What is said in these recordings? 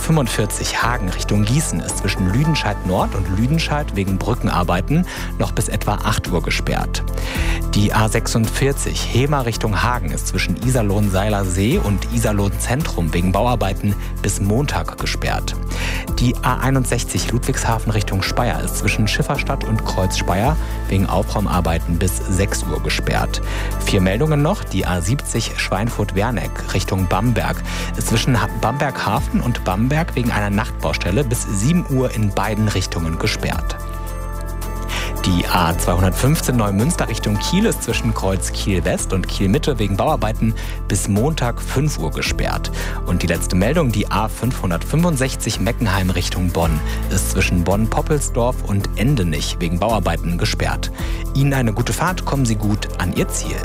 A45 Hagen Richtung Gießen ist zwischen Lüdenscheid Nord und Lüdenscheid wegen Brückenarbeiten noch bis etwa 8 Uhr gesperrt. Die A46 Hemer Richtung Hagen ist zwischen Iserlohn-Seiler See und Iserlohn-Zentrum wegen Bauarbeiten bis Montag gesperrt. Die A61 Ludwigshafen Richtung Speyer ist zwischen Schifferstadt und Kreuz Speyer wegen Aufräumarbeiten bis 6 Uhr gesperrt. 4 Meldungen noch. Die A70 Schweinfurt-Werneck Richtung Bamberg ist zwischen Bamberg-Hafen und Bamberg wegen einer Nachtbaustelle bis 7 Uhr in beiden Richtungen gesperrt. Die A215 Neumünster Richtung Kiel ist zwischen Kreuz Kiel-West und Kiel-Mitte wegen Bauarbeiten bis Montag 5 Uhr gesperrt. Und die letzte Meldung, die A565 Meckenheim Richtung Bonn ist zwischen Bonn-Poppelsdorf und Endenich wegen Bauarbeiten gesperrt. Ihnen eine gute Fahrt, kommen Sie gut an Ihr Ziel.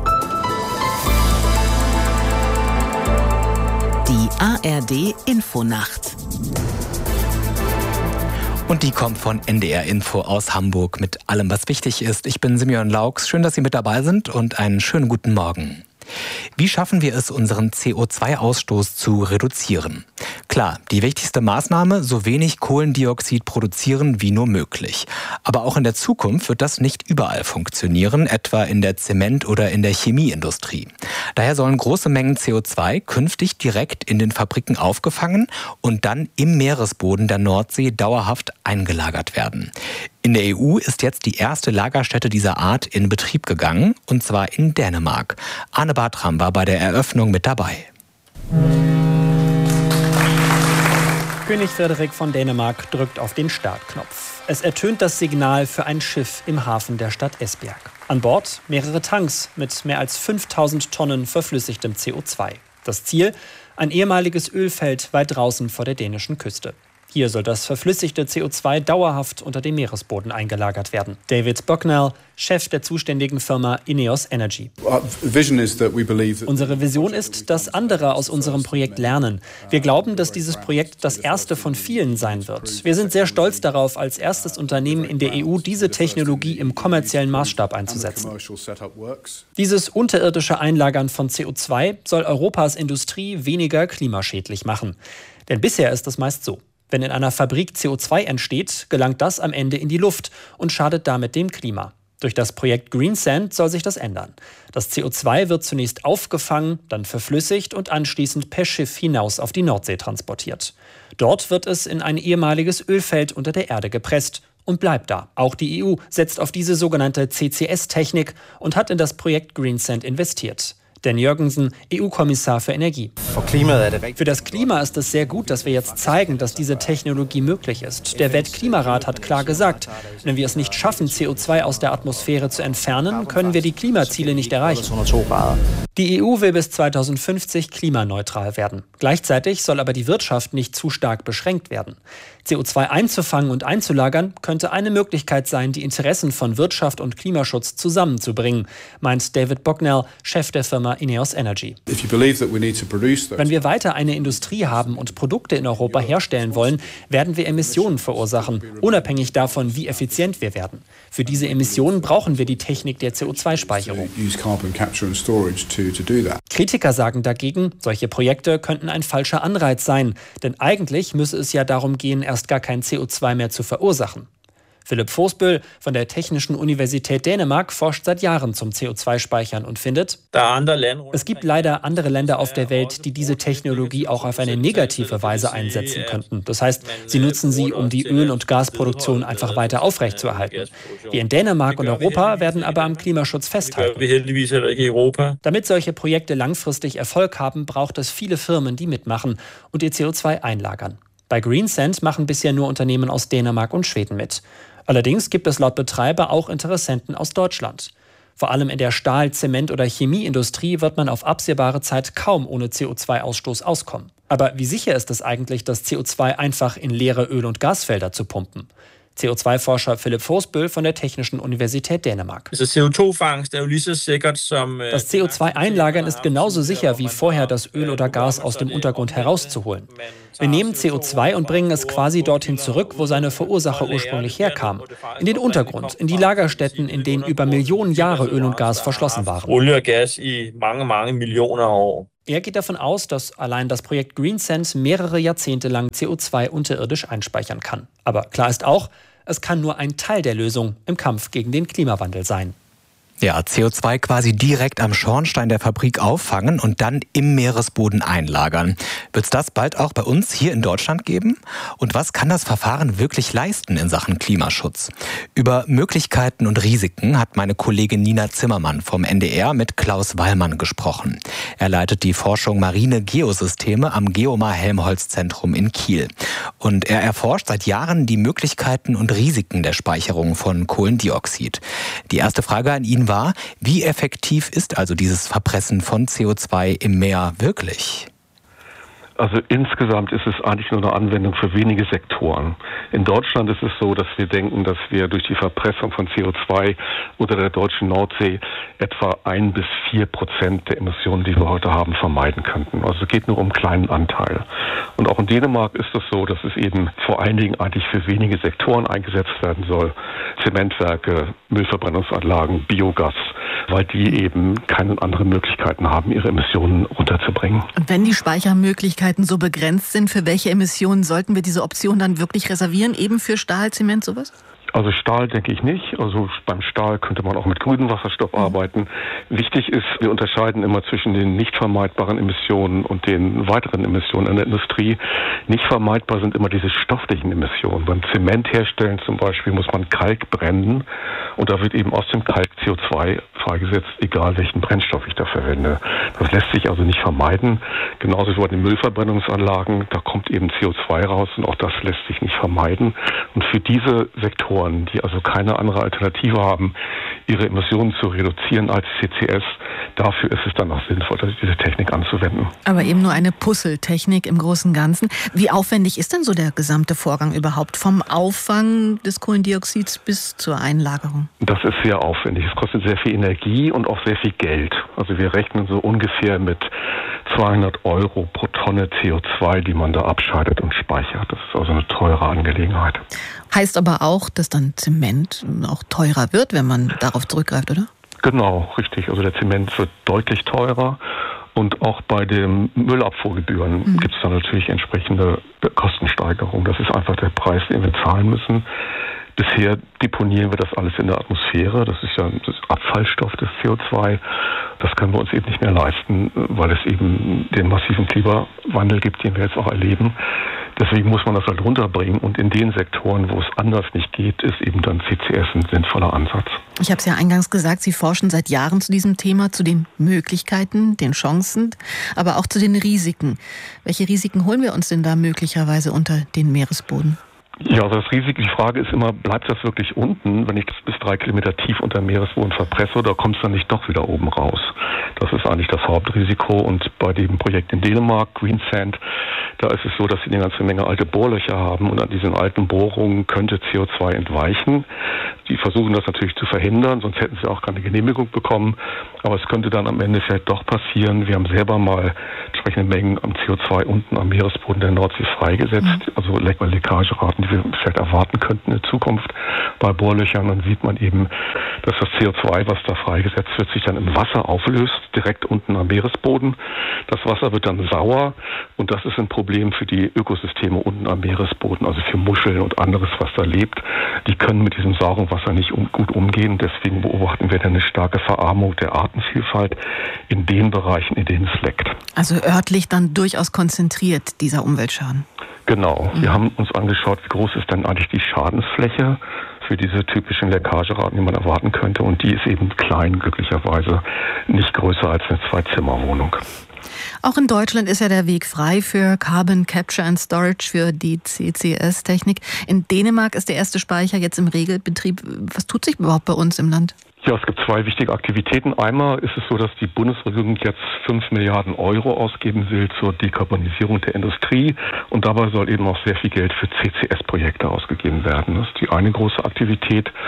Die ARD Infonacht. Und die kommt von NDR Info aus Hamburg mit allem, was wichtig ist. Ich bin Simeon Laux. Schön, dass Sie mit dabei sind und einen schönen guten Morgen. Wie schaffen wir es, unseren CO2-Ausstoß zu reduzieren? Klar, die wichtigste Maßnahme, so wenig Kohlendioxid produzieren wie nur möglich. Aber auch in der Zukunft wird das nicht überall funktionieren, etwa in der Zement- oder in der Chemieindustrie. Daher sollen große Mengen CO2 künftig direkt in den Fabriken aufgefangen und dann im Meeresboden der Nordsee dauerhaft eingelagert werden. In der EU ist jetzt die erste Lagerstätte dieser Art in Betrieb gegangen, und zwar in Dänemark. Arne Bartram war bei der Eröffnung mit dabei. König Frederik von Dänemark drückt auf den Startknopf. Es ertönt das Signal für ein Schiff im Hafen der Stadt Esbjerg. An Bord mehrere Tanks mit mehr als 5000 Tonnen verflüssigtem CO2. Das Ziel? Ein ehemaliges Ölfeld weit draußen vor der dänischen Küste. Hier soll das verflüssigte CO2 dauerhaft unter dem Meeresboden eingelagert werden. David Bucknell, Chef der zuständigen Firma Ineos Energy. Unsere Vision ist, dass andere aus unserem Projekt lernen. Wir glauben, dass dieses Projekt das erste von vielen sein wird. Wir sind sehr stolz darauf, als erstes Unternehmen in der EU diese Technologie im kommerziellen Maßstab einzusetzen. Dieses unterirdische Einlagern von CO2 soll Europas Industrie weniger klimaschädlich machen. Denn bisher ist es meist so: Wenn in einer Fabrik CO2 entsteht, gelangt das am Ende in die Luft und schadet damit dem Klima. Durch das Projekt Greensand soll sich das ändern. Das CO2 wird zunächst aufgefangen, dann verflüssigt und anschließend per Schiff hinaus auf die Nordsee transportiert. Dort wird es in ein ehemaliges Ölfeld unter der Erde gepresst und bleibt da. Auch die EU setzt auf diese sogenannte CCS-Technik und hat in das Projekt Greensand investiert. Dan Jørgensen, EU-Kommissar für Energie. Für das Klima ist es sehr gut, dass wir jetzt zeigen, dass diese Technologie möglich ist. Der Weltklimarat hat klar gesagt, wenn wir es nicht schaffen, CO2 aus der Atmosphäre zu entfernen, können wir die Klimaziele nicht erreichen. Die EU will bis 2050 klimaneutral werden. Gleichzeitig soll aber die Wirtschaft nicht zu stark beschränkt werden. CO2 einzufangen und einzulagern könnte eine Möglichkeit sein, die Interessen von Wirtschaft und Klimaschutz zusammenzubringen, meint David Bucknell, Chef der Firma Ineos Energy. Wenn wir weiter eine Industrie haben und Produkte in Europa herstellen wollen, werden wir Emissionen verursachen, unabhängig davon, wie effizient wir werden. Für diese Emissionen brauchen wir die Technik der CO2-Speicherung. Kritiker sagen dagegen, solche Projekte könnten ein falscher Anreiz sein, denn eigentlich müsse es ja darum gehen, erst gar kein CO2 mehr zu verursachen. Philipp Voßbøl von der Technischen Universität Dänemark forscht seit Jahren zum CO2-Speichern und findet, es gibt leider andere Länder auf der Welt, die diese Technologie auch auf eine negative Weise einsetzen könnten. Das heißt, sie nutzen sie, um die Öl- und Gasproduktion einfach weiter aufrechtzuerhalten. Wir in Dänemark und Europa werden aber am Klimaschutz festhalten. Damit solche Projekte langfristig Erfolg haben, braucht es viele Firmen, die mitmachen und ihr CO2 einlagern. Bei Greensand machen bisher nur Unternehmen aus Dänemark und Schweden mit. Allerdings gibt es laut Betreiber auch Interessenten aus Deutschland. Vor allem in der Stahl-, Zement- oder Chemieindustrie wird man auf absehbare Zeit kaum ohne CO2-Ausstoß auskommen. Aber wie sicher ist es eigentlich, das CO2 einfach in leere Öl- und Gasfelder zu pumpen? CO2-Forscher Philipp Voßbøl von der Technischen Universität Dänemark. Das CO2-Einlagern ist genauso sicher wie vorher das Öl oder Gas aus dem Untergrund herauszuholen. Wir nehmen CO2 und bringen es quasi dorthin zurück, wo seine Verursacher ursprünglich herkamen. In den Untergrund, in die Lagerstätten, in denen über Millionen Jahre Öl und Gas verschlossen waren. Er geht davon aus, dass allein das Projekt Greensand mehrere Jahrzehnte lang CO2 unterirdisch einspeichern kann. Aber klar ist auch, es kann nur ein Teil der Lösung im Kampf gegen den Klimawandel sein. Ja, CO2 quasi direkt am Schornstein der Fabrik auffangen und dann im Meeresboden einlagern. Wird es das bald auch bei uns hier in Deutschland geben? Und was kann das Verfahren wirklich leisten in Sachen Klimaschutz? Über Möglichkeiten und Risiken hat meine Kollegin Nina Zimmermann vom NDR mit Klaus Wallmann gesprochen. Er leitet die Forschung Marine Geosysteme am Geomar-Helmholtz-Zentrum in Kiel. Und er erforscht seit Jahren die Möglichkeiten und Risiken der Speicherung von Kohlendioxid. Die erste Frage an ihn war, wie effektiv ist also dieses Verpressen von CO2 im Meer wirklich? Also insgesamt ist es eigentlich nur eine Anwendung für wenige Sektoren. In Deutschland ist es so, dass wir denken, dass wir durch die Verpressung von CO2 unter der deutschen Nordsee etwa 1-4% der Emissionen, die wir heute haben, vermeiden könnten. Also es geht nur um einen kleinen Anteil. Und auch in Dänemark ist es so, dass es eben vor allen Dingen eigentlich für wenige Sektoren eingesetzt werden soll. Zementwerke, Müllverbrennungsanlagen, Biogas, weil die eben keine anderen Möglichkeiten haben, ihre Emissionen runterzubringen. Und wenn die Speichermöglichkeiten so begrenzt sind, für welche Emissionen sollten wir diese Option dann wirklich reservieren? Eben für Stahl, Zement, sowas? Also Stahl denke ich nicht. Also beim Stahl könnte man auch mit grünem Wasserstoff arbeiten. Wichtig ist, wir unterscheiden immer zwischen den nicht vermeidbaren Emissionen und den weiteren Emissionen in der Industrie. Nicht vermeidbar sind immer diese stofflichen Emissionen. Beim Zement herstellen zum Beispiel muss man Kalk brennen und da wird eben aus dem Kalk CO2 freigesetzt, egal welchen Brennstoff ich da verwende. Das lässt sich also nicht vermeiden. Genauso wie bei den Müllverbrennungsanlagen, da kommt eben CO2 raus und auch das lässt sich nicht vermeiden. Und für diese Sektoren, die also keine andere Alternative haben, ihre Emissionen zu reduzieren als CCS, dafür ist es dann auch sinnvoll, diese Technik anzuwenden. Aber eben nur eine Puzzletechnik im Großen und Ganzen. Wie aufwendig ist denn so der gesamte Vorgang überhaupt? Vom Auffangen des Kohlendioxids bis zur Einlagerung? Das ist sehr aufwendig. Es kostet sehr viel Energie und auch sehr viel Geld. Also wir rechnen so ungefähr mit 200 € pro Tonne CO2, die man da abscheidet und speichert. Das ist also eine teure Angelegenheit. Heißt aber auch, dass dann Zement auch teurer wird, wenn man darauf zurückgreift, oder? Genau, richtig. Also der Zement wird deutlich teurer. Und auch bei den Müllabfuhrgebühren gibt es dann natürlich entsprechende Kostensteigerungen. Das ist einfach der Preis, den wir zahlen müssen. Bisher deponieren wir das alles in der Atmosphäre. Das ist ja das Abfallstoff des CO2. Das können wir uns eben nicht mehr leisten, weil es eben den massiven Klimawandel gibt, den wir jetzt auch erleben. Deswegen muss man das halt runterbringen. Und in den Sektoren, wo es anders nicht geht, ist eben dann CCS ein sinnvoller Ansatz. Ich habe es ja eingangs gesagt, Sie forschen seit Jahren zu diesem Thema, zu den Möglichkeiten, den Chancen, aber auch zu den Risiken. Welche Risiken holen wir uns denn da möglicherweise unter den Meeresboden? Ja, also das Risiko, die Frage ist immer, bleibt das wirklich unten, wenn ich das bis 3 Kilometer tief unter dem Meeresboden verpresse, oder kommt es dann nicht doch wieder oben raus? Das ist eigentlich das Hauptrisiko. Und bei dem Projekt in Dänemark, Greensand, da ist es so, dass sie eine ganze Menge alte Bohrlöcher haben und an diesen alten Bohrungen könnte CO2 entweichen. Die versuchen das natürlich zu verhindern, sonst hätten sie auch keine Genehmigung bekommen. Aber es könnte dann am Ende vielleicht doch passieren. Wir haben selber mal entsprechende Mengen am CO2 unten am Meeresboden der Nordsee freigesetzt, also Leckageraten, die wir vielleicht erwarten könnten in Zukunft bei Bohrlöchern. Dann sieht man eben, dass das CO2, was da freigesetzt wird, sich dann im Wasser auflöst, direkt unten am Meeresboden. Das Wasser wird dann sauer und das ist ein Problem für die Ökosysteme unten am Meeresboden, also für Muscheln und anderes, was da lebt. Die können mit diesem sauren Wasser nicht gut umgehen. Deswegen beobachten wir dann eine starke Verarmung der Artenvielfalt in den Bereichen, in denen es leckt. Also örtlich dann durchaus konzentriert, dieser Umweltschaden. Genau. Wir haben uns angeschaut, wie groß ist denn eigentlich die Schadensfläche für diese typischen Leckageraten, die man erwarten könnte. Und die ist eben klein, glücklicherweise nicht größer als eine 2-Zimmer-Wohnung. Auch in Deutschland ist ja der Weg frei für Carbon Capture and Storage, für die CCS-Technik. In Dänemark ist der erste Speicher jetzt im Regelbetrieb. Was tut sich überhaupt bei uns im Land? Ja, es gibt 2 wichtige Aktivitäten. Einmal ist es so, dass die Bundesregierung jetzt 5 Milliarden € ausgeben will zur Dekarbonisierung der Industrie. Und dabei soll eben auch sehr viel Geld für CCS-Projekte ausgegeben werden. Das ist die eine große Aktivität.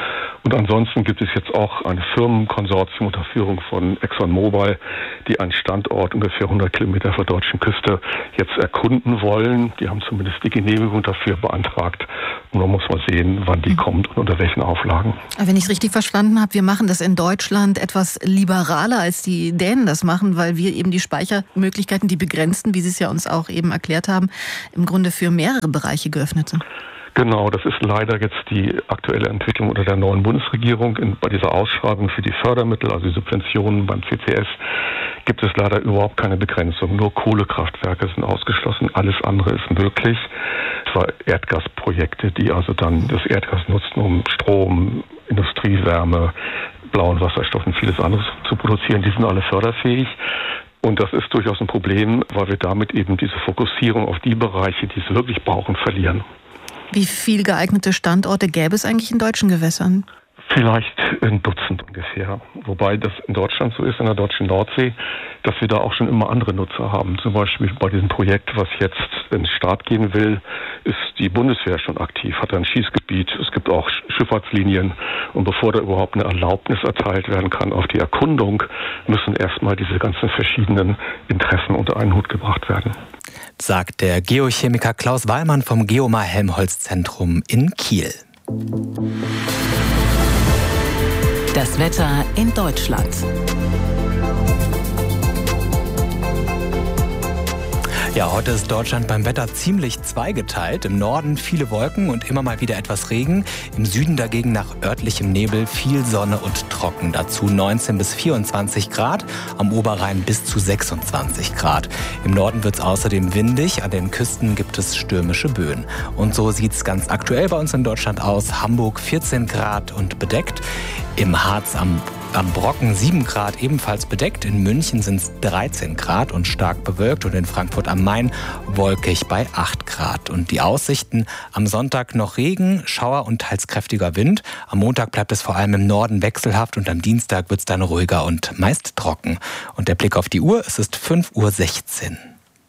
Und ansonsten gibt es jetzt auch ein Firmenkonsortium unter Führung von ExxonMobil, die einen Standort ungefähr 100 Kilometer vor der deutschen Küste jetzt erkunden wollen. Die haben zumindest die Genehmigung dafür beantragt. Und man muss mal sehen, wann die kommt und unter welchen Auflagen. Aber wenn ich es richtig verstanden habe, wir machen das in Deutschland etwas liberaler, als die Dänen das machen, weil wir eben die Speichermöglichkeiten, die begrenzten, wie Sie es ja uns auch eben erklärt haben, im Grunde für mehrere Bereiche geöffnet sind. Genau, das ist leider jetzt die aktuelle Entwicklung unter der neuen Bundesregierung. Bei dieser Ausschreibung für die Fördermittel, also die Subventionen beim CCS, gibt es leider überhaupt keine Begrenzung. Nur Kohlekraftwerke sind ausgeschlossen, alles andere ist möglich. Zwar Erdgasprojekte, die also dann das Erdgas nutzen, um Strom, Industriewärme, blauen Wasserstoff und vieles anderes zu produzieren, die sind alle förderfähig. Und das ist durchaus ein Problem, weil wir damit eben diese Fokussierung auf die Bereiche, die es wirklich brauchen, verlieren. Wie viele geeignete Standorte gäbe es eigentlich in deutschen Gewässern? Vielleicht ein Dutzend ungefähr. Wobei das in Deutschland so ist, in der deutschen Nordsee, dass wir da auch schon immer andere Nutzer haben. Zum Beispiel bei diesem Projekt, was jetzt in den Start gehen will, ist die Bundeswehr schon aktiv, hat ein Schießgebiet. Es gibt auch Schifffahrtslinien. Und bevor da überhaupt eine Erlaubnis erteilt werden kann auf die Erkundung, müssen erstmal diese ganzen verschiedenen Interessen unter einen Hut gebracht werden. Sagt der Geochemiker Klaus Wallmann vom Geomar-Helmholtz-Zentrum in Kiel. Das Wetter in Deutschland. Ja, heute ist Deutschland beim Wetter ziemlich zweigeteilt. Im Norden viele Wolken und immer mal wieder etwas Regen. Im Süden dagegen nach örtlichem Nebel viel Sonne und trocken. Dazu 19 bis 24 Grad, am Oberrhein bis zu 26 Grad. Im Norden wird es außerdem windig, an den Küsten gibt es stürmische Böen. Und so sieht es ganz aktuell bei uns in Deutschland aus. Hamburg 14 Grad und bedeckt. Im Harz am Brocken 7 Grad ebenfalls bedeckt. In München sind es 13 Grad und stark bewölkt. Und in Frankfurt am Main wolkig bei 8 Grad. Und die Aussichten: am Sonntag noch Regen, Schauer und teils kräftiger Wind. Am Montag bleibt es vor allem im Norden wechselhaft. Und am Dienstag wird es dann ruhiger und meist trocken. Und der Blick auf die Uhr: es ist 5:16 Uhr.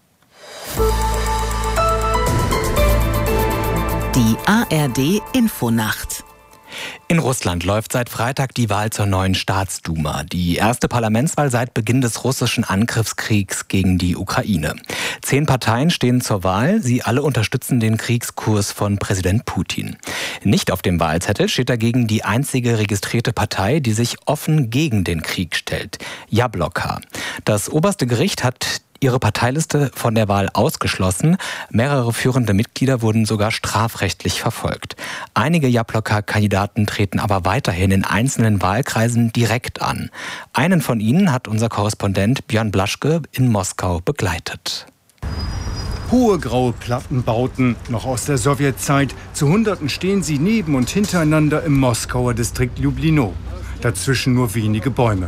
Die ARD Infonacht. In Russland läuft seit Freitag die Wahl zur neuen Staatsduma, die erste Parlamentswahl seit Beginn des russischen Angriffskriegs gegen die Ukraine. 10 Parteien stehen zur Wahl, sie alle unterstützen den Kriegskurs von Präsident Putin. Nicht auf dem Wahlzettel steht dagegen die einzige registrierte Partei, die sich offen gegen den Krieg stellt: Jabloka. Das oberste Gericht hat ihre Parteiliste von der Wahl ausgeschlossen. Mehrere führende Mitglieder wurden sogar strafrechtlich verfolgt. Einige Jabloka-Kandidaten treten aber weiterhin in einzelnen Wahlkreisen direkt an. Einen von ihnen hat unser Korrespondent Björn Blaschke in Moskau begleitet. Hohe graue Plattenbauten, noch aus der Sowjetzeit. Zu Hunderten stehen sie neben und hintereinander im Moskauer Distrikt Lublino. Dazwischen nur wenige Bäume.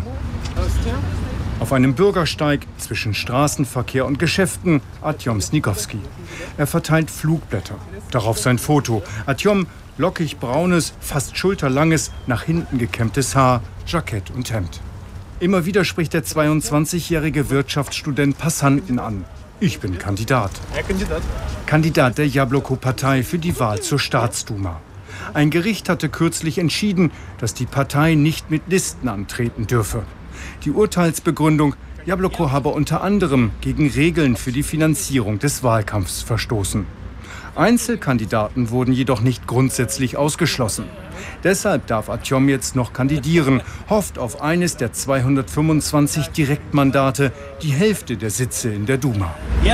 Auf einem Bürgersteig zwischen Straßenverkehr und Geschäften Artjom Snikowski. Er verteilt Flugblätter. Darauf sein Foto. Artjom, lockig braunes, fast schulterlanges, nach hinten gekämmtes Haar, Jackett und Hemd. Immer wieder spricht der 22-jährige Wirtschaftsstudent Passanten an. Ich bin Kandidat. Kandidat der Jabloko-Partei für die Wahl zur Staatsduma. Ein Gericht hatte kürzlich entschieden, dass die Partei nicht mit Listen antreten dürfe. Die Urteilsbegründung: Jabloko habe unter anderem gegen Regeln für die Finanzierung des Wahlkampfs verstoßen. Einzelkandidaten wurden jedoch nicht grundsätzlich ausgeschlossen. Deshalb darf Artjom jetzt noch kandidieren, hofft auf eines der 225 Direktmandate, die Hälfte der Sitze in der Duma.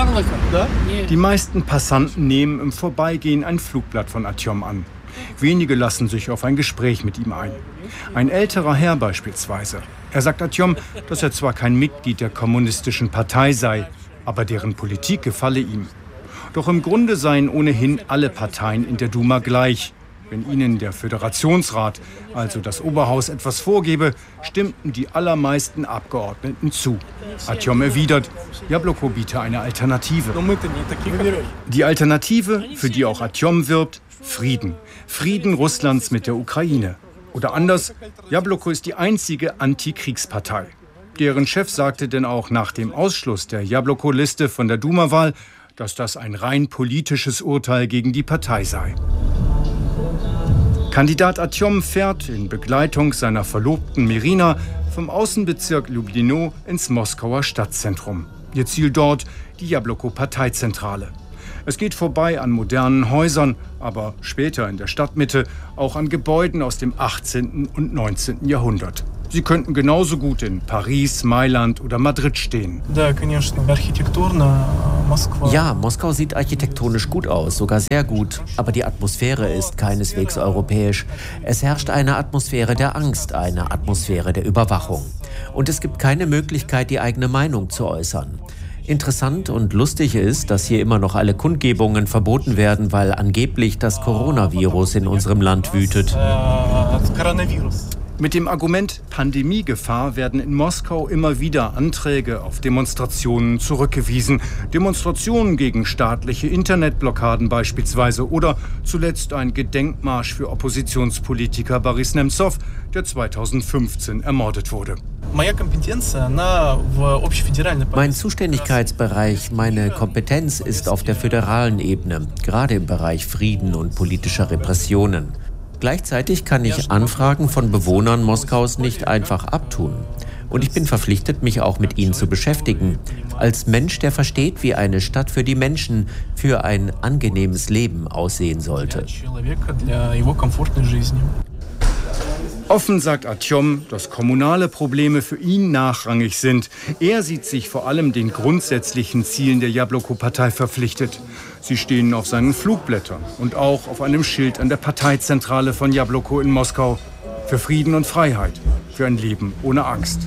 Die meisten Passanten nehmen im Vorbeigehen ein Flugblatt von Artjom an. Wenige lassen sich auf ein Gespräch mit ihm ein. Ein älterer Herr beispielsweise. Er sagt Artjom, dass er zwar kein Mitglied der kommunistischen Partei sei, aber deren Politik gefalle ihm. Doch im Grunde seien ohnehin alle Parteien in der Duma gleich. Wenn ihnen der Föderationsrat, also das Oberhaus, etwas vorgebe, stimmten die allermeisten Abgeordneten zu. Artjom erwidert, Jabloko biete eine Alternative. Die Alternative, für die auch Artjom wirbt: Frieden. Frieden Russlands mit der Ukraine. Oder anders, Jabloko ist die einzige Antikriegspartei. Deren Chef sagte denn auch nach dem Ausschluss der Jabloko-Liste von der Duma-Wahl, dass das ein rein politisches Urteil gegen die Partei sei. Kandidat Artjom fährt in Begleitung seiner Verlobten Mirina vom Außenbezirk Lublino ins Moskauer Stadtzentrum. Ihr Ziel dort die Jabloko-Parteizentrale. Es geht vorbei an modernen Häusern, aber später in der Stadtmitte auch an Gebäuden aus dem 18. und 19. Jahrhundert. Sie könnten genauso gut in Paris, Mailand oder Madrid stehen. Ja, Moskau sieht architektonisch gut aus, sogar sehr gut. Aber die Atmosphäre ist keineswegs europäisch. Es herrscht eine Atmosphäre der Angst, eine Atmosphäre der Überwachung. Und es gibt keine Möglichkeit, die eigene Meinung zu äußern. Interessant und lustig ist, dass hier immer noch alle Kundgebungen verboten werden, weil angeblich das Coronavirus in unserem Land wütet. Mit dem Argument Pandemiegefahr werden in Moskau immer wieder Anträge auf Demonstrationen zurückgewiesen. Demonstrationen gegen staatliche Internetblockaden beispielsweise oder zuletzt ein Gedenkmarsch für Oppositionspolitiker Boris Nemzow, der 2015 ermordet wurde. Mein Zuständigkeitsbereich, meine Kompetenz ist auf der föderalen Ebene, gerade im Bereich Frieden und politischer Repressionen. Gleichzeitig kann ich Anfragen von Bewohnern Moskaus nicht einfach abtun. Und ich bin verpflichtet, mich auch mit ihnen zu beschäftigen. Als Mensch, der versteht, wie eine Stadt für die Menschen, für ein angenehmes Leben aussehen sollte. Offen sagt Artjom, dass kommunale Probleme für ihn nachrangig sind. Er sieht sich vor allem den grundsätzlichen Zielen der Jabloko-Partei verpflichtet. Sie stehen auf seinen Flugblättern und auch auf einem Schild an der Parteizentrale von Jabloko in Moskau. Für Frieden und Freiheit, für ein Leben ohne Angst.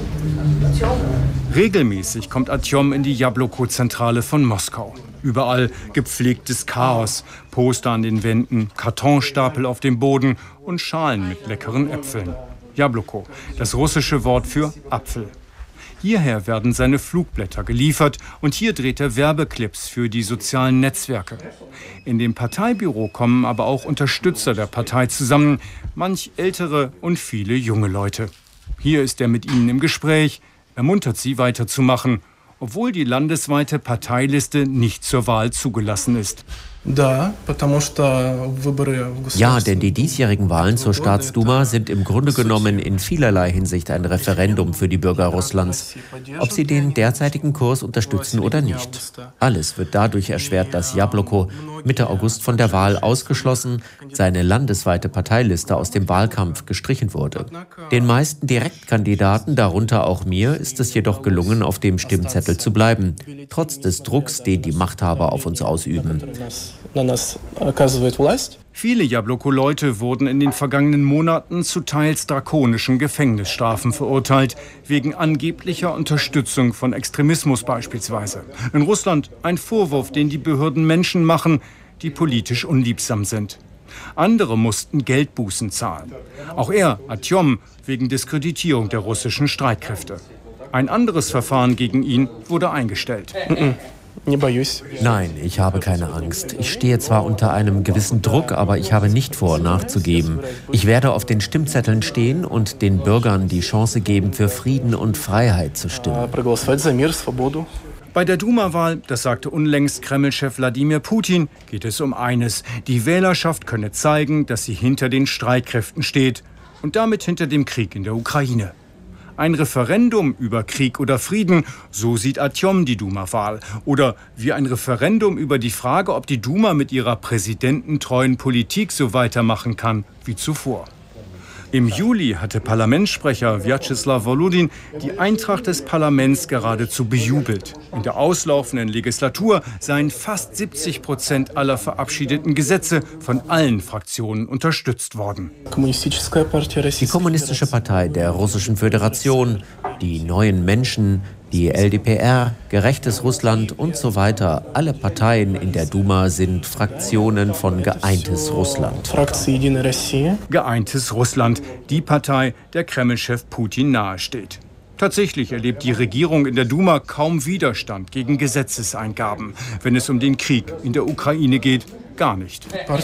Regelmäßig kommt Artjom in die Jabloko-Zentrale von Moskau. Überall gepflegtes Chaos, Poster an den Wänden, Kartonstapel auf dem Boden und Schalen mit leckeren Äpfeln. Jabloko, das russische Wort für Apfel. Hierher werden seine Flugblätter geliefert und hier dreht er Werbeclips für die sozialen Netzwerke. In dem Parteibüro kommen aber auch Unterstützer der Partei zusammen, manch ältere und viele junge Leute. Hier ist er mit ihnen im Gespräch, ermuntert sie weiterzumachen, obwohl die landesweite Parteiliste nicht zur Wahl zugelassen ist. Ja, denn die diesjährigen Wahlen zur Staatsduma sind im Grunde genommen in vielerlei Hinsicht ein Referendum für die Bürger Russlands, ob sie den derzeitigen Kurs unterstützen oder nicht. Alles wird dadurch erschwert, dass Jabloko Mitte August von der Wahl ausgeschlossen, seine landesweite Parteiliste aus dem Wahlkampf gestrichen wurde. Den meisten Direktkandidaten, darunter auch mir, ist es jedoch gelungen, auf dem Stimmzettel zu bleiben, trotz des Drucks, den die Machthaber auf uns ausüben. Viele Jabloko-Leute wurden in den vergangenen Monaten zu teils drakonischen Gefängnisstrafen verurteilt, wegen angeblicher Unterstützung von Extremismus beispielsweise. In Russland ein Vorwurf, den die Behörden Menschen machen, die politisch unliebsam sind. Andere mussten Geldbußen zahlen. Auch er, Artjom, wegen Diskreditierung der russischen Streitkräfte. Ein anderes Verfahren gegen ihn wurde eingestellt. Nein, ich habe keine Angst. Ich stehe zwar unter einem gewissen Druck, aber ich habe nicht vor, nachzugeben. Ich werde auf den Stimmzetteln stehen und den Bürgern die Chance geben, für Frieden und Freiheit zu stimmen. Bei der Duma-Wahl, das sagte unlängst Kreml-Chef Wladimir Putin, geht es um eines. Die Wählerschaft könne zeigen, dass sie hinter den Streitkräften steht und damit hinter dem Krieg in der Ukraine. Ein Referendum über Krieg oder Frieden, so sieht Artjom die Duma-Wahl. Oder wie ein Referendum über die Frage, ob die Duma mit ihrer präsidententreuen Politik so weitermachen kann wie zuvor. Im Juli hatte Parlamentssprecher Vyacheslav Volodin die Eintracht des Parlaments geradezu bejubelt. In der auslaufenden Legislatur seien fast 70% aller verabschiedeten Gesetze von allen Fraktionen unterstützt worden. Die Kommunistische Partei der Russischen Föderation, die Neuen Menschen, die LDPR, Gerechtes Russland und so weiter, alle Parteien in der Duma sind Fraktionen von Geeintes Russland. Geeintes Russland, die Partei, der Kreml-Chef Putin nahesteht. Tatsächlich erlebt die Regierung in der Duma kaum Widerstand gegen Gesetzeseingaben. Wenn es um den Krieg in der Ukraine geht, gar nicht.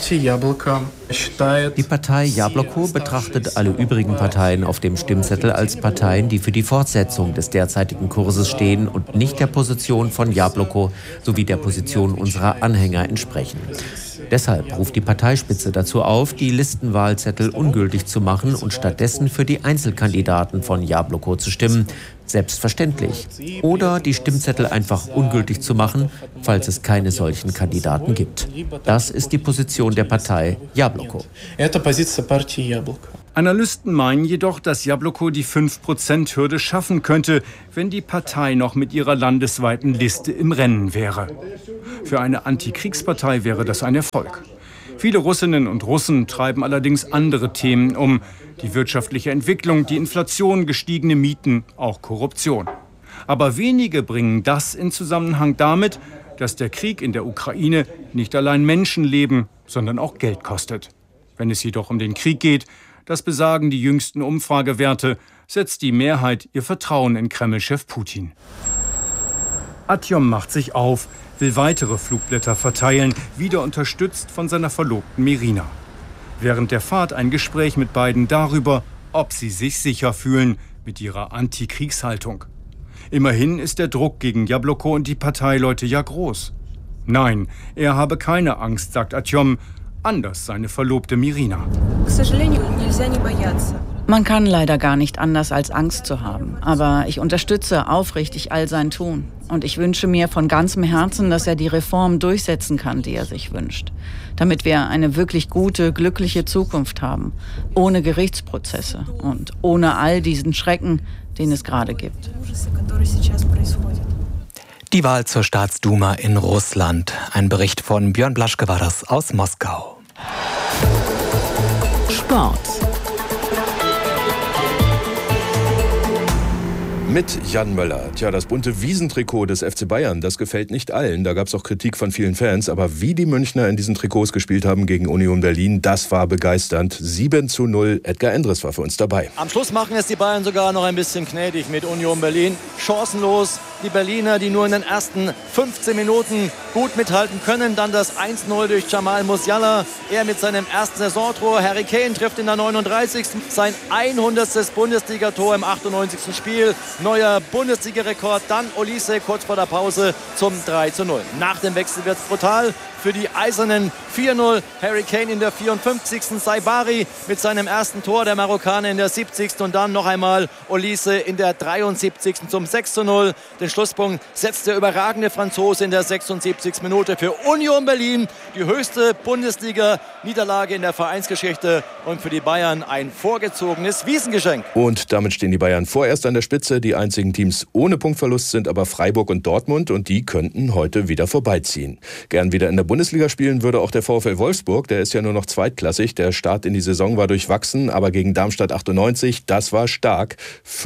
Die Partei Jabloko betrachtet alle übrigen Parteien auf dem Stimmzettel als Parteien, die für die Fortsetzung des derzeitigen Kurses stehen und nicht der Position von Jabloko sowie der Position unserer Anhänger entsprechen. Deshalb ruft die Parteispitze dazu auf, die Listenwahlzettel ungültig zu machen und stattdessen für die Einzelkandidaten von Jabloko zu stimmen. Selbstverständlich. Oder die Stimmzettel einfach ungültig zu machen, falls es keine solchen Kandidaten gibt. Das ist die Position der Partei Jabloko. Analysten meinen jedoch, dass Jabloko die 5%-Hürde schaffen könnte, wenn die Partei noch mit ihrer landesweiten Liste im Rennen wäre. Für eine Antikriegspartei wäre das ein Erfolg. Viele Russinnen und Russen treiben allerdings andere Themen um. Die wirtschaftliche Entwicklung, die Inflation, gestiegene Mieten, auch Korruption. Aber wenige bringen das in Zusammenhang damit, dass der Krieg in der Ukraine nicht allein Menschenleben, sondern auch Geld kostet. Wenn es jedoch um den Krieg geht, das besagen die jüngsten Umfragewerte, setzt die Mehrheit ihr Vertrauen in Kreml-Chef Putin. Artjom macht sich auf, will weitere Flugblätter verteilen, wieder unterstützt von seiner Verlobten Mirina. Während der Fahrt ein Gespräch mit beiden darüber, ob sie sich sicher fühlen mit ihrer Antikriegshaltung. Immerhin ist der Druck gegen Jabloko und die Parteileute ja groß. Nein, er habe keine Angst, sagt Artjom, anders seine Verlobte Mirina. Man kann leider gar nicht anders als Angst zu haben. Aber ich unterstütze aufrichtig all sein Tun. Und ich wünsche mir von ganzem Herzen, dass er die Reform durchsetzen kann, die er sich wünscht. Damit wir eine wirklich gute, glückliche Zukunft haben. Ohne Gerichtsprozesse und ohne all diesen Schrecken, den es gerade gibt. Die Wahl zur Staatsduma in Russland. Ein Bericht von Björn Blaschke war das aus Moskau. Sport. Mit Jan Möller. Tja, das bunte Wiesentrikot des FC Bayern, das gefällt nicht allen. Da gab es auch Kritik von vielen Fans. Aber wie die Münchner in diesen Trikots gespielt haben gegen Union Berlin, das war begeisternd. 7:0. Edgar Endres war für uns dabei. Am Schluss machen es die Bayern sogar noch ein bisschen gnädig mit Union Berlin. Chancenlos. Die Berliner, die nur in den ersten 15 Minuten gut mithalten können. Dann das 1:0 durch Jamal Musiala. Er mit seinem ersten Saisontor. Harry Kane trifft in der 39. Sein 100. Bundesligator im 98. Spiel. Neuer Bundesliga-Rekord. Dann Olise kurz vor der Pause zum 3:0. Nach dem Wechsel wird es brutal für die Eisernen. 4:0. Harry Kane in der 54. Saibari mit seinem ersten Tor. Der Marokkaner in der 70. Und dann noch einmal Olise in der 73. zum 6:0. Den Schlusspunkt setzt der überragende Franzose in der 76. Minute für Union Berlin. Die höchste Bundesliga-Niederlage in der Vereinsgeschichte und für die Bayern ein vorgezogenes Wiesengeschenk. Und damit stehen die Bayern vorerst an der Spitze. Die einzigen Teams ohne Punktverlust sind aber Freiburg und Dortmund und die könnten heute wieder vorbeiziehen. Gern wieder in der Bundesliga spielen würde auch der VfL Wolfsburg. Der ist ja nur noch zweitklassig. Der Start in die Saison war durchwachsen, aber gegen Darmstadt 98, das war stark.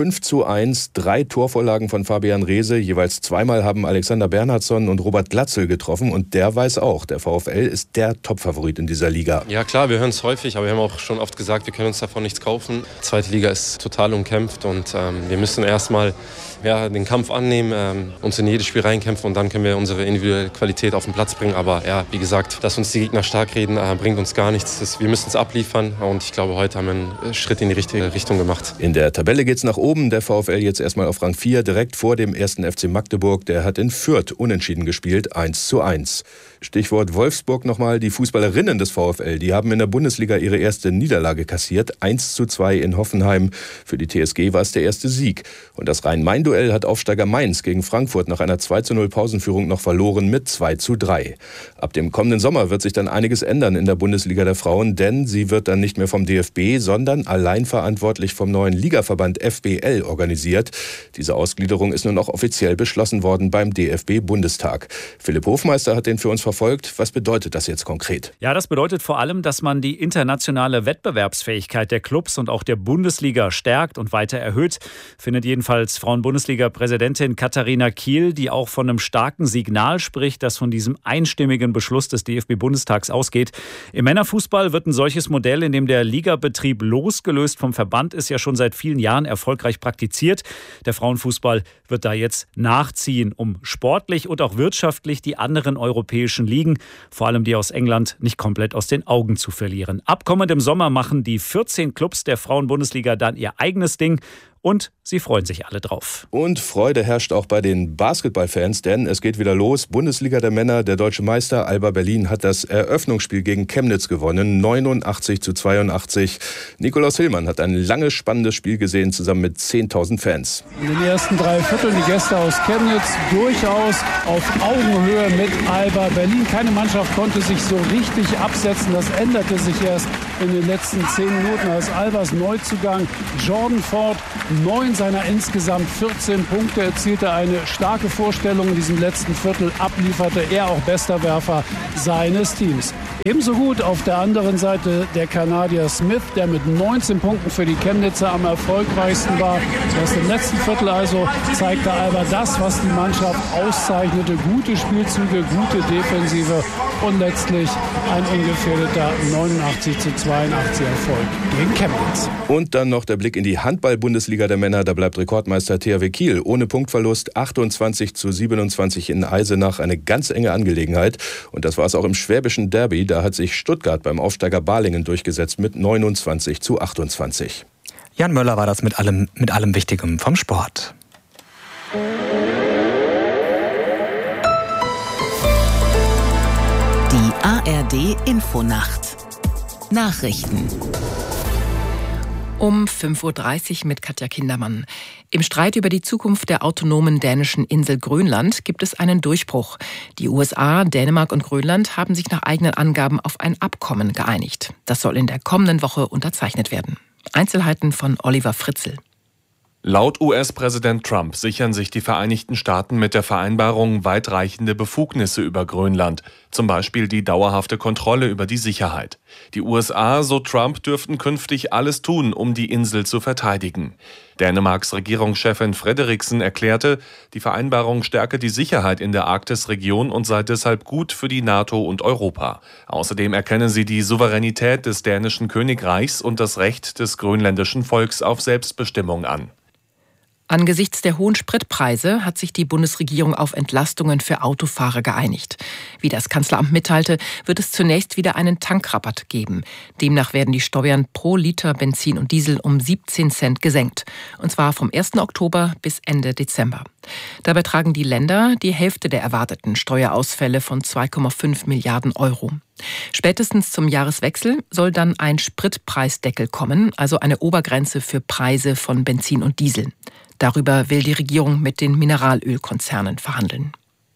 5:1, 3 Torvorlagen von Fabian Reese. Jeweils zweimal haben Alexander Bernhardsson und Robert Glatzel getroffen und der weiß auch, der VfL ist der Topfavorit in dieser Liga. Ja klar, wir hören es häufig, aber wir haben auch schon oft gesagt, wir können uns davon nichts kaufen. Die zweite Liga ist total umkämpft und wir müssen erstmal den Kampf annehmen, uns in jedes Spiel reinkämpfen und dann können wir unsere individuelle Qualität auf den Platz bringen. Aber ja, wie gesagt, dass uns die Gegner stark reden, bringt uns gar nichts. Wir müssen es abliefern und ich glaube, heute haben wir einen Schritt in die richtige Richtung gemacht. In der Tabelle geht es nach oben. Der VfL jetzt erstmal auf Rang 4, direkt vor dem 1. FC Magdeburg. Der hat in Fürth unentschieden gespielt, 1:1. Stichwort Wolfsburg nochmal. Die Fußballerinnen des VfL, die haben in der Bundesliga ihre erste Niederlage kassiert. 1:2 in Hoffenheim. Für die TSG war es der erste Sieg. Und das Rhein-Main-Duell hat Aufsteiger Mainz gegen Frankfurt nach einer 2:0 Pausenführung noch verloren mit 2:3. Ab dem kommenden Sommer wird sich dann einiges ändern in der Bundesliga der Frauen, denn sie wird dann nicht mehr vom DFB, sondern allein verantwortlich vom neuen Ligaverband FBL organisiert. Diese Ausgliederung ist nun auch offiziell beschlossen worden beim DFB-Bundestag. Philipp Hofmeister hat den für uns verfolgt. Was bedeutet das jetzt konkret? Ja, das bedeutet vor allem, dass man die internationale Wettbewerbsfähigkeit der Clubs und auch der Bundesliga stärkt und weiter erhöht, findet jedenfalls Frauen-Bundesliga-Präsidentin Katharina Kiel, die auch von einem starken Signal spricht, das von diesem einstimmigen Beschluss des DFB-Bundestags ausgeht. Im Männerfußball wird ein solches Modell, in dem der Ligabetrieb losgelöst vom Verband ist, ja schon seit vielen Jahren erfolgreich praktiziert. Der Frauenfußball wird da jetzt nachziehen, um sportlich und auch wirtschaftlich die anderen europäischen Ligen, vor allem die aus England, nicht komplett aus den Augen zu verlieren. Ab kommendem Sommer machen die 14 Clubs der Frauen-Bundesliga dann ihr eigenes Ding Und sie freuen sich alle drauf. Und Freude herrscht auch bei den Basketballfans, denn es geht wieder los. Bundesliga der Männer, der deutsche Meister Alba Berlin hat das Eröffnungsspiel gegen Chemnitz gewonnen, 89-82. Nikolaus Hillmann hat ein langes, spannendes Spiel gesehen, zusammen mit 10.000 Fans. In den ersten 3 Vierteln die Gäste aus Chemnitz durchaus auf Augenhöhe mit Alba Berlin. Keine Mannschaft konnte sich so richtig absetzen. Das änderte sich erst in den letzten 10 Minuten, als Albas Neuzugang Jordan Ford 9 seiner insgesamt 14 Punkte erzielte, eine starke Vorstellung in diesem letzten Viertel ablieferte. Er auch bester Werfer seines Teams. Ebenso gut auf der anderen Seite der Kanadier Smith, der mit 19 Punkten für die Chemnitzer am erfolgreichsten war. Erst im letzten Viertel also zeigte Alba das, was die Mannschaft auszeichnete. Gute Spielzüge, gute Defensive und letztlich ein ungefährdeter 89-82 Erfolg gegen Chemnitz. Und dann noch der Blick in die Handball-Bundesliga der Männer. Da bleibt Rekordmeister THW Kiel ohne Punktverlust, 28-27 in Eisenach. Eine ganz enge Angelegenheit. Und das war es auch im schwäbischen Derby. Da hat sich Stuttgart beim Aufsteiger Balingen durchgesetzt mit 29-28. Jan Möller war das mit allem Wichtigem vom Sport. Die ARD Infonacht. Nachrichten. Um 5.30 Uhr mit Katja Kindermann. Im Streit über die Zukunft der autonomen dänischen Insel Grönland gibt es einen Durchbruch. Die USA, Dänemark und Grönland haben sich nach eigenen Angaben auf ein Abkommen geeinigt. Das soll in der kommenden Woche unterzeichnet werden. Einzelheiten von Oliver Fritzl. Laut US-Präsident Trump sichern sich die Vereinigten Staaten mit der Vereinbarung weitreichende Befugnisse über Grönland, zum Beispiel die dauerhafte Kontrolle über die Sicherheit. Die USA, so Trump, dürften künftig alles tun, um die Insel zu verteidigen. Dänemarks Regierungschefin Frederiksen erklärte, die Vereinbarung stärke die Sicherheit in der Arktisregion und sei deshalb gut für die NATO und Europa. Außerdem erkenne sie die Souveränität des dänischen Königreichs und das Recht des grönländischen Volks auf Selbstbestimmung an. Angesichts der hohen Spritpreise hat sich die Bundesregierung auf Entlastungen für Autofahrer geeinigt. Wie das Kanzleramt mitteilte, wird es zunächst wieder einen Tankrabatt geben. Demnach werden die Steuern pro Liter Benzin und Diesel um 17 Cent gesenkt. Und zwar vom 1. Oktober bis Ende Dezember. Dabei tragen die Länder die Hälfte der erwarteten Steuerausfälle von 2,5 Milliarden Euro. Spätestens zum Jahreswechsel soll dann ein Spritpreisdeckel kommen, also eine Obergrenze für Preise von Benzin und Diesel. Darüber will die Regierung mit den Mineralölkonzernen verhandeln.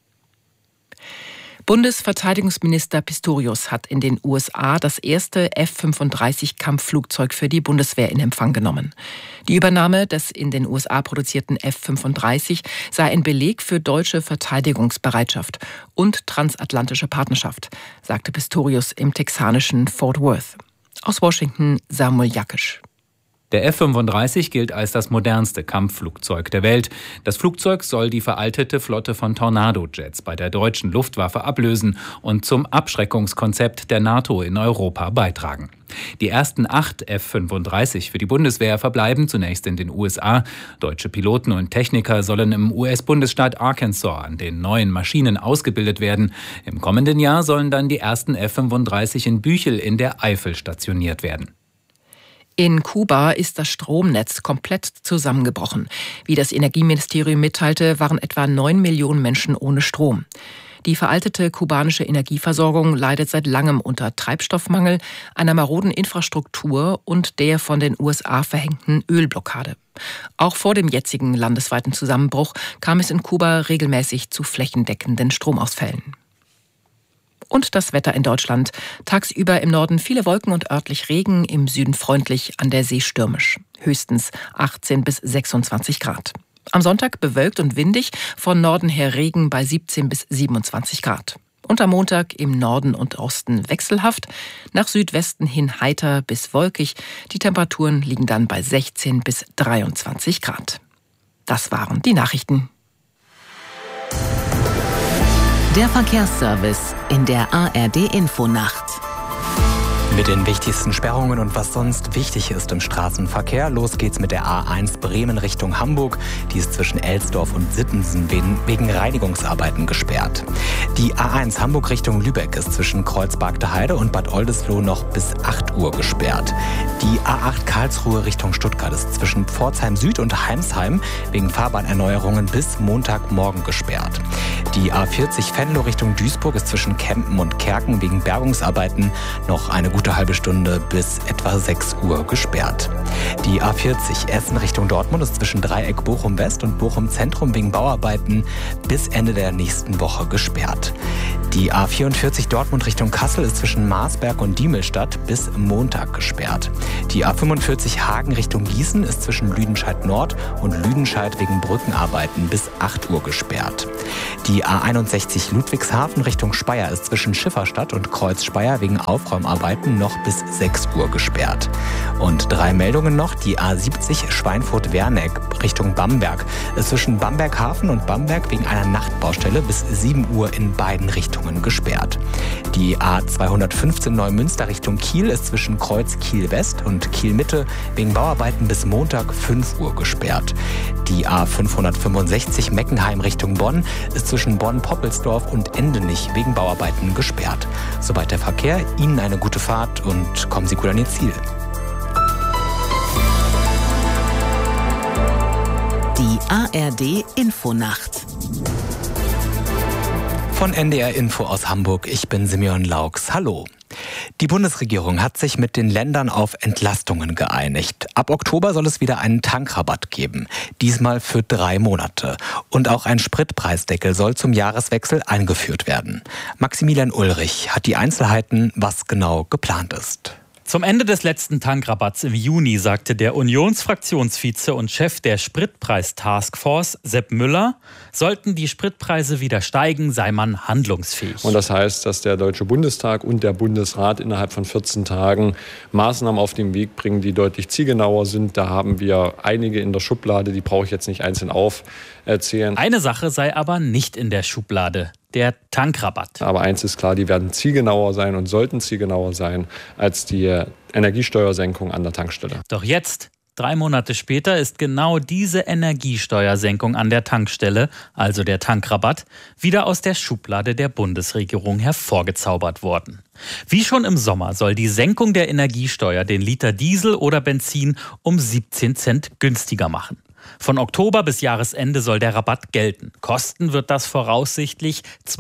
Bundesverteidigungsminister Pistorius hat in den USA das erste F-35-Kampfflugzeug für die Bundeswehr in Empfang genommen. Die Übernahme des in den USA produzierten F-35 sei ein Beleg für deutsche Verteidigungsbereitschaft und transatlantische Partnerschaft, sagte Pistorius im texanischen Fort Worth. Aus Washington Samuel Jakisch. Der F-35 gilt als das modernste Kampfflugzeug der Welt. Das Flugzeug soll die veraltete Flotte von Tornado-Jets bei der deutschen Luftwaffe ablösen und zum Abschreckungskonzept der NATO in Europa beitragen. Die ersten 8 F-35 für die Bundeswehr verbleiben zunächst in den USA. Deutsche Piloten und Techniker sollen im US-Bundesstaat Arkansas an den neuen Maschinen ausgebildet werden. Im kommenden Jahr sollen dann die ersten F-35 in Büchel in der Eifel stationiert werden. In Kuba ist das Stromnetz komplett zusammengebrochen. Wie das Energieministerium mitteilte, waren etwa 9 Millionen Menschen ohne Strom. Die veraltete kubanische Energieversorgung leidet seit langem unter Treibstoffmangel, einer maroden Infrastruktur und der von den USA verhängten Ölblockade. Auch vor dem jetzigen landesweiten Zusammenbruch kam es in Kuba regelmäßig zu flächendeckenden Stromausfällen. Und das Wetter in Deutschland. Tagsüber im Norden viele Wolken und örtlich Regen, im Süden freundlich, an der See stürmisch. Höchstens 18 bis 26 Grad. Am Sonntag bewölkt und windig, von Norden her Regen bei 17 bis 27 Grad. Und am Montag im Norden und Osten wechselhaft, nach Südwesten hin heiter bis wolkig. Die Temperaturen liegen dann bei 16 bis 23 Grad. Das waren die Nachrichten. Der Verkehrsservice in der ARD Infonacht. Mit den wichtigsten Sperrungen und was sonst wichtig ist im Straßenverkehr. Los geht's mit der A1 Bremen Richtung Hamburg. Die ist zwischen Elsdorf und Sittensen wegen Reinigungsarbeiten gesperrt. Die A1 Hamburg Richtung Lübeck ist zwischen Kreuzberg-de-Heide und Bad Oldesloe noch bis 8 Uhr gesperrt. Die A8 Karlsruhe Richtung Stuttgart ist zwischen Pforzheim Süd und Heimsheim wegen Fahrbahnerneuerungen bis Montagmorgen gesperrt. Die A40 Venlo Richtung Duisburg ist zwischen Kempen und Kerken wegen Bergungsarbeiten noch eine gute halbe Stunde bis etwa 6 Uhr gesperrt. Die A40 Essen Richtung Dortmund ist zwischen Dreieck Bochum West und Bochum Zentrum wegen Bauarbeiten bis Ende der nächsten Woche gesperrt. Die A44 Dortmund Richtung Kassel ist zwischen Marsberg und Diemelstadt bis Montag gesperrt. Die A45 Hagen Richtung Gießen ist zwischen Lüdenscheid Nord und Lüdenscheid wegen Brückenarbeiten bis 8 Uhr gesperrt. Die A61 Ludwigshafen Richtung Speyer ist zwischen Schifferstadt und Kreuz-Speyer wegen Aufräumarbeiten noch bis 6 Uhr gesperrt. Und 3 Meldungen noch. Die A70 Schweinfurt-Werneck Richtung Bamberg ist zwischen Bamberg-Hafen und Bamberg wegen einer Nachtbaustelle bis 7 Uhr in beiden Richtungen gesperrt. Die A215 Neumünster Richtung Kiel ist zwischen Kreuz Kiel-West und Kiel-Mitte wegen Bauarbeiten bis Montag 5 Uhr gesperrt. Die A565 Meckenheim Richtung Bonn ist zwischen Bonn-Poppelsdorf und Endenich wegen Bauarbeiten gesperrt. Soweit der Verkehr. Ihnen eine gute Fahrt und kommen Sie gut an Ihr Ziel. Die ARD Infonacht. Von NDR Info aus Hamburg, ich bin Simeon Laux. Hallo. Die Bundesregierung hat sich mit den Ländern auf Entlastungen geeinigt. Ab Oktober soll es wieder einen Tankrabatt geben, diesmal für 3 Monate. Und auch ein Spritpreisdeckel soll zum Jahreswechsel eingeführt werden. Maximilian Ulrich hat die Einzelheiten, was genau geplant ist. Zum Ende des letzten Tankrabatts im Juni sagte der Unionsfraktionsvize und Chef der Spritpreis-Taskforce, Sepp Müller, sollten die Spritpreise wieder steigen, sei man handlungsfähig. Und das heißt, dass der Deutsche Bundestag und der Bundesrat innerhalb von 14 Tagen Maßnahmen auf den Weg bringen, die deutlich zielgenauer sind. Da haben wir einige in der Schublade, die brauche ich jetzt nicht einzeln aufzählen. Eine Sache sei aber nicht in der Schublade: der Tankrabatt. Aber eins ist klar, die werden zielgenauer sein und sollten zielgenauer sein als die Energiesteuersenkung an der Tankstelle. Doch jetzt, 3 Monate später, ist genau diese Energiesteuersenkung an der Tankstelle, also der Tankrabatt, wieder aus der Schublade der Bundesregierung hervorgezaubert worden. Wie schon im Sommer soll die Senkung der Energiesteuer den Liter Diesel oder Benzin um 17 Cent günstiger machen. Von Oktober bis Jahresende soll der Rabatt gelten. Kosten wird das voraussichtlich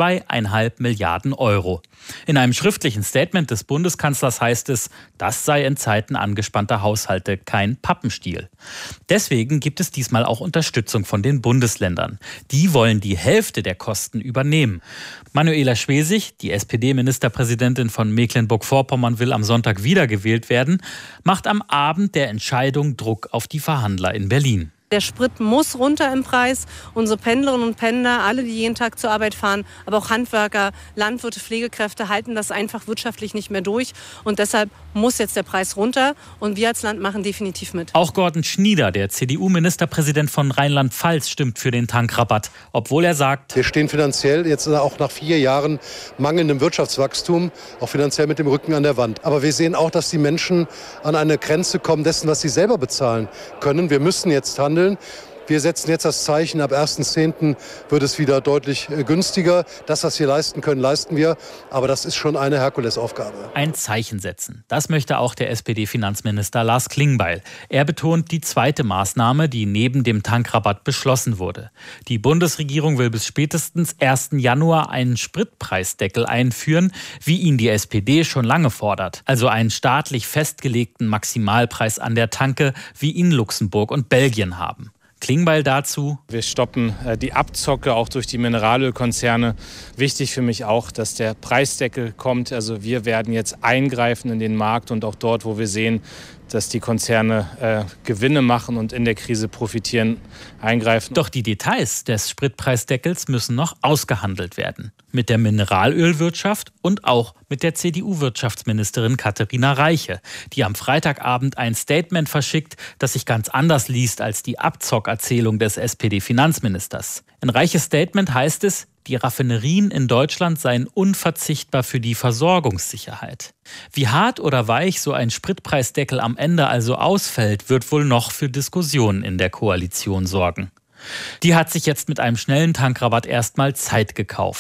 2,5 Milliarden Euro. In einem schriftlichen Statement des Bundeskanzlers heißt es, das sei in Zeiten angespannter Haushalte kein Pappenstiel. Deswegen gibt es diesmal auch Unterstützung von den Bundesländern. Die wollen die Hälfte der Kosten übernehmen. Manuela Schwesig, die SPD-Ministerpräsidentin von Mecklenburg-Vorpommern, will am Sonntag wiedergewählt werden, macht am Abend der Entscheidung Druck auf die Verhandler in Berlin. Der Sprit muss runter im Preis. Unsere Pendlerinnen und Pendler, alle, die jeden Tag zur Arbeit fahren, aber auch Handwerker, Landwirte, Pflegekräfte, halten das einfach wirtschaftlich nicht mehr durch. Und deshalb muss jetzt der Preis runter. Und wir als Land machen definitiv mit. Auch Gordon Schnieder, der CDU-Ministerpräsident von Rheinland-Pfalz, stimmt für den Tankrabatt. Obwohl er sagt, wir stehen finanziell jetzt auch nach 4 Jahren mangelndem Wirtschaftswachstum, auch finanziell mit dem Rücken an der Wand. Aber wir sehen auch, dass die Menschen an eine Grenze kommen dessen, was sie selber bezahlen können. Wir müssen jetzt handeln. Wir setzen jetzt das Zeichen, ab 1.10. wird es wieder deutlich günstiger. Das, was wir leisten können, leisten wir. Aber das ist schon eine Herkulesaufgabe. Ein Zeichen setzen. Das möchte auch der SPD-Finanzminister Lars Klingbeil. Er betont die zweite Maßnahme, die neben dem Tankrabatt beschlossen wurde. Die Bundesregierung will bis spätestens 1. Januar einen Spritpreisdeckel einführen, wie ihn die SPD schon lange fordert. Also einen staatlich festgelegten Maximalpreis an der Tanke, wie ihn Luxemburg und Belgien haben. Klingbeil dazu: Wir stoppen die Abzocke auch durch die Mineralölkonzerne. Wichtig für mich auch, dass der Preisdeckel kommt. Also wir werden jetzt eingreifen in den Markt und auch dort, wo wir sehen, dass die Konzerne Gewinne machen und in der Krise profitieren, eingreifen. Doch die Details des Spritpreisdeckels müssen noch ausgehandelt werden. Mit der Mineralölwirtschaft und auch mit der CDU-Wirtschaftsministerin Katharina Reiche, die am Freitagabend ein Statement verschickt, das sich ganz anders liest als die Abzockerzählung des SPD-Finanzministers. In Reiches Statement heißt es, die Raffinerien in Deutschland seien unverzichtbar für die Versorgungssicherheit. Wie hart oder weich so ein Spritpreisdeckel am Ende also ausfällt, wird wohl noch für Diskussionen in der Koalition sorgen. Die hat sich jetzt mit einem schnellen Tankrabatt erstmal Zeit gekauft.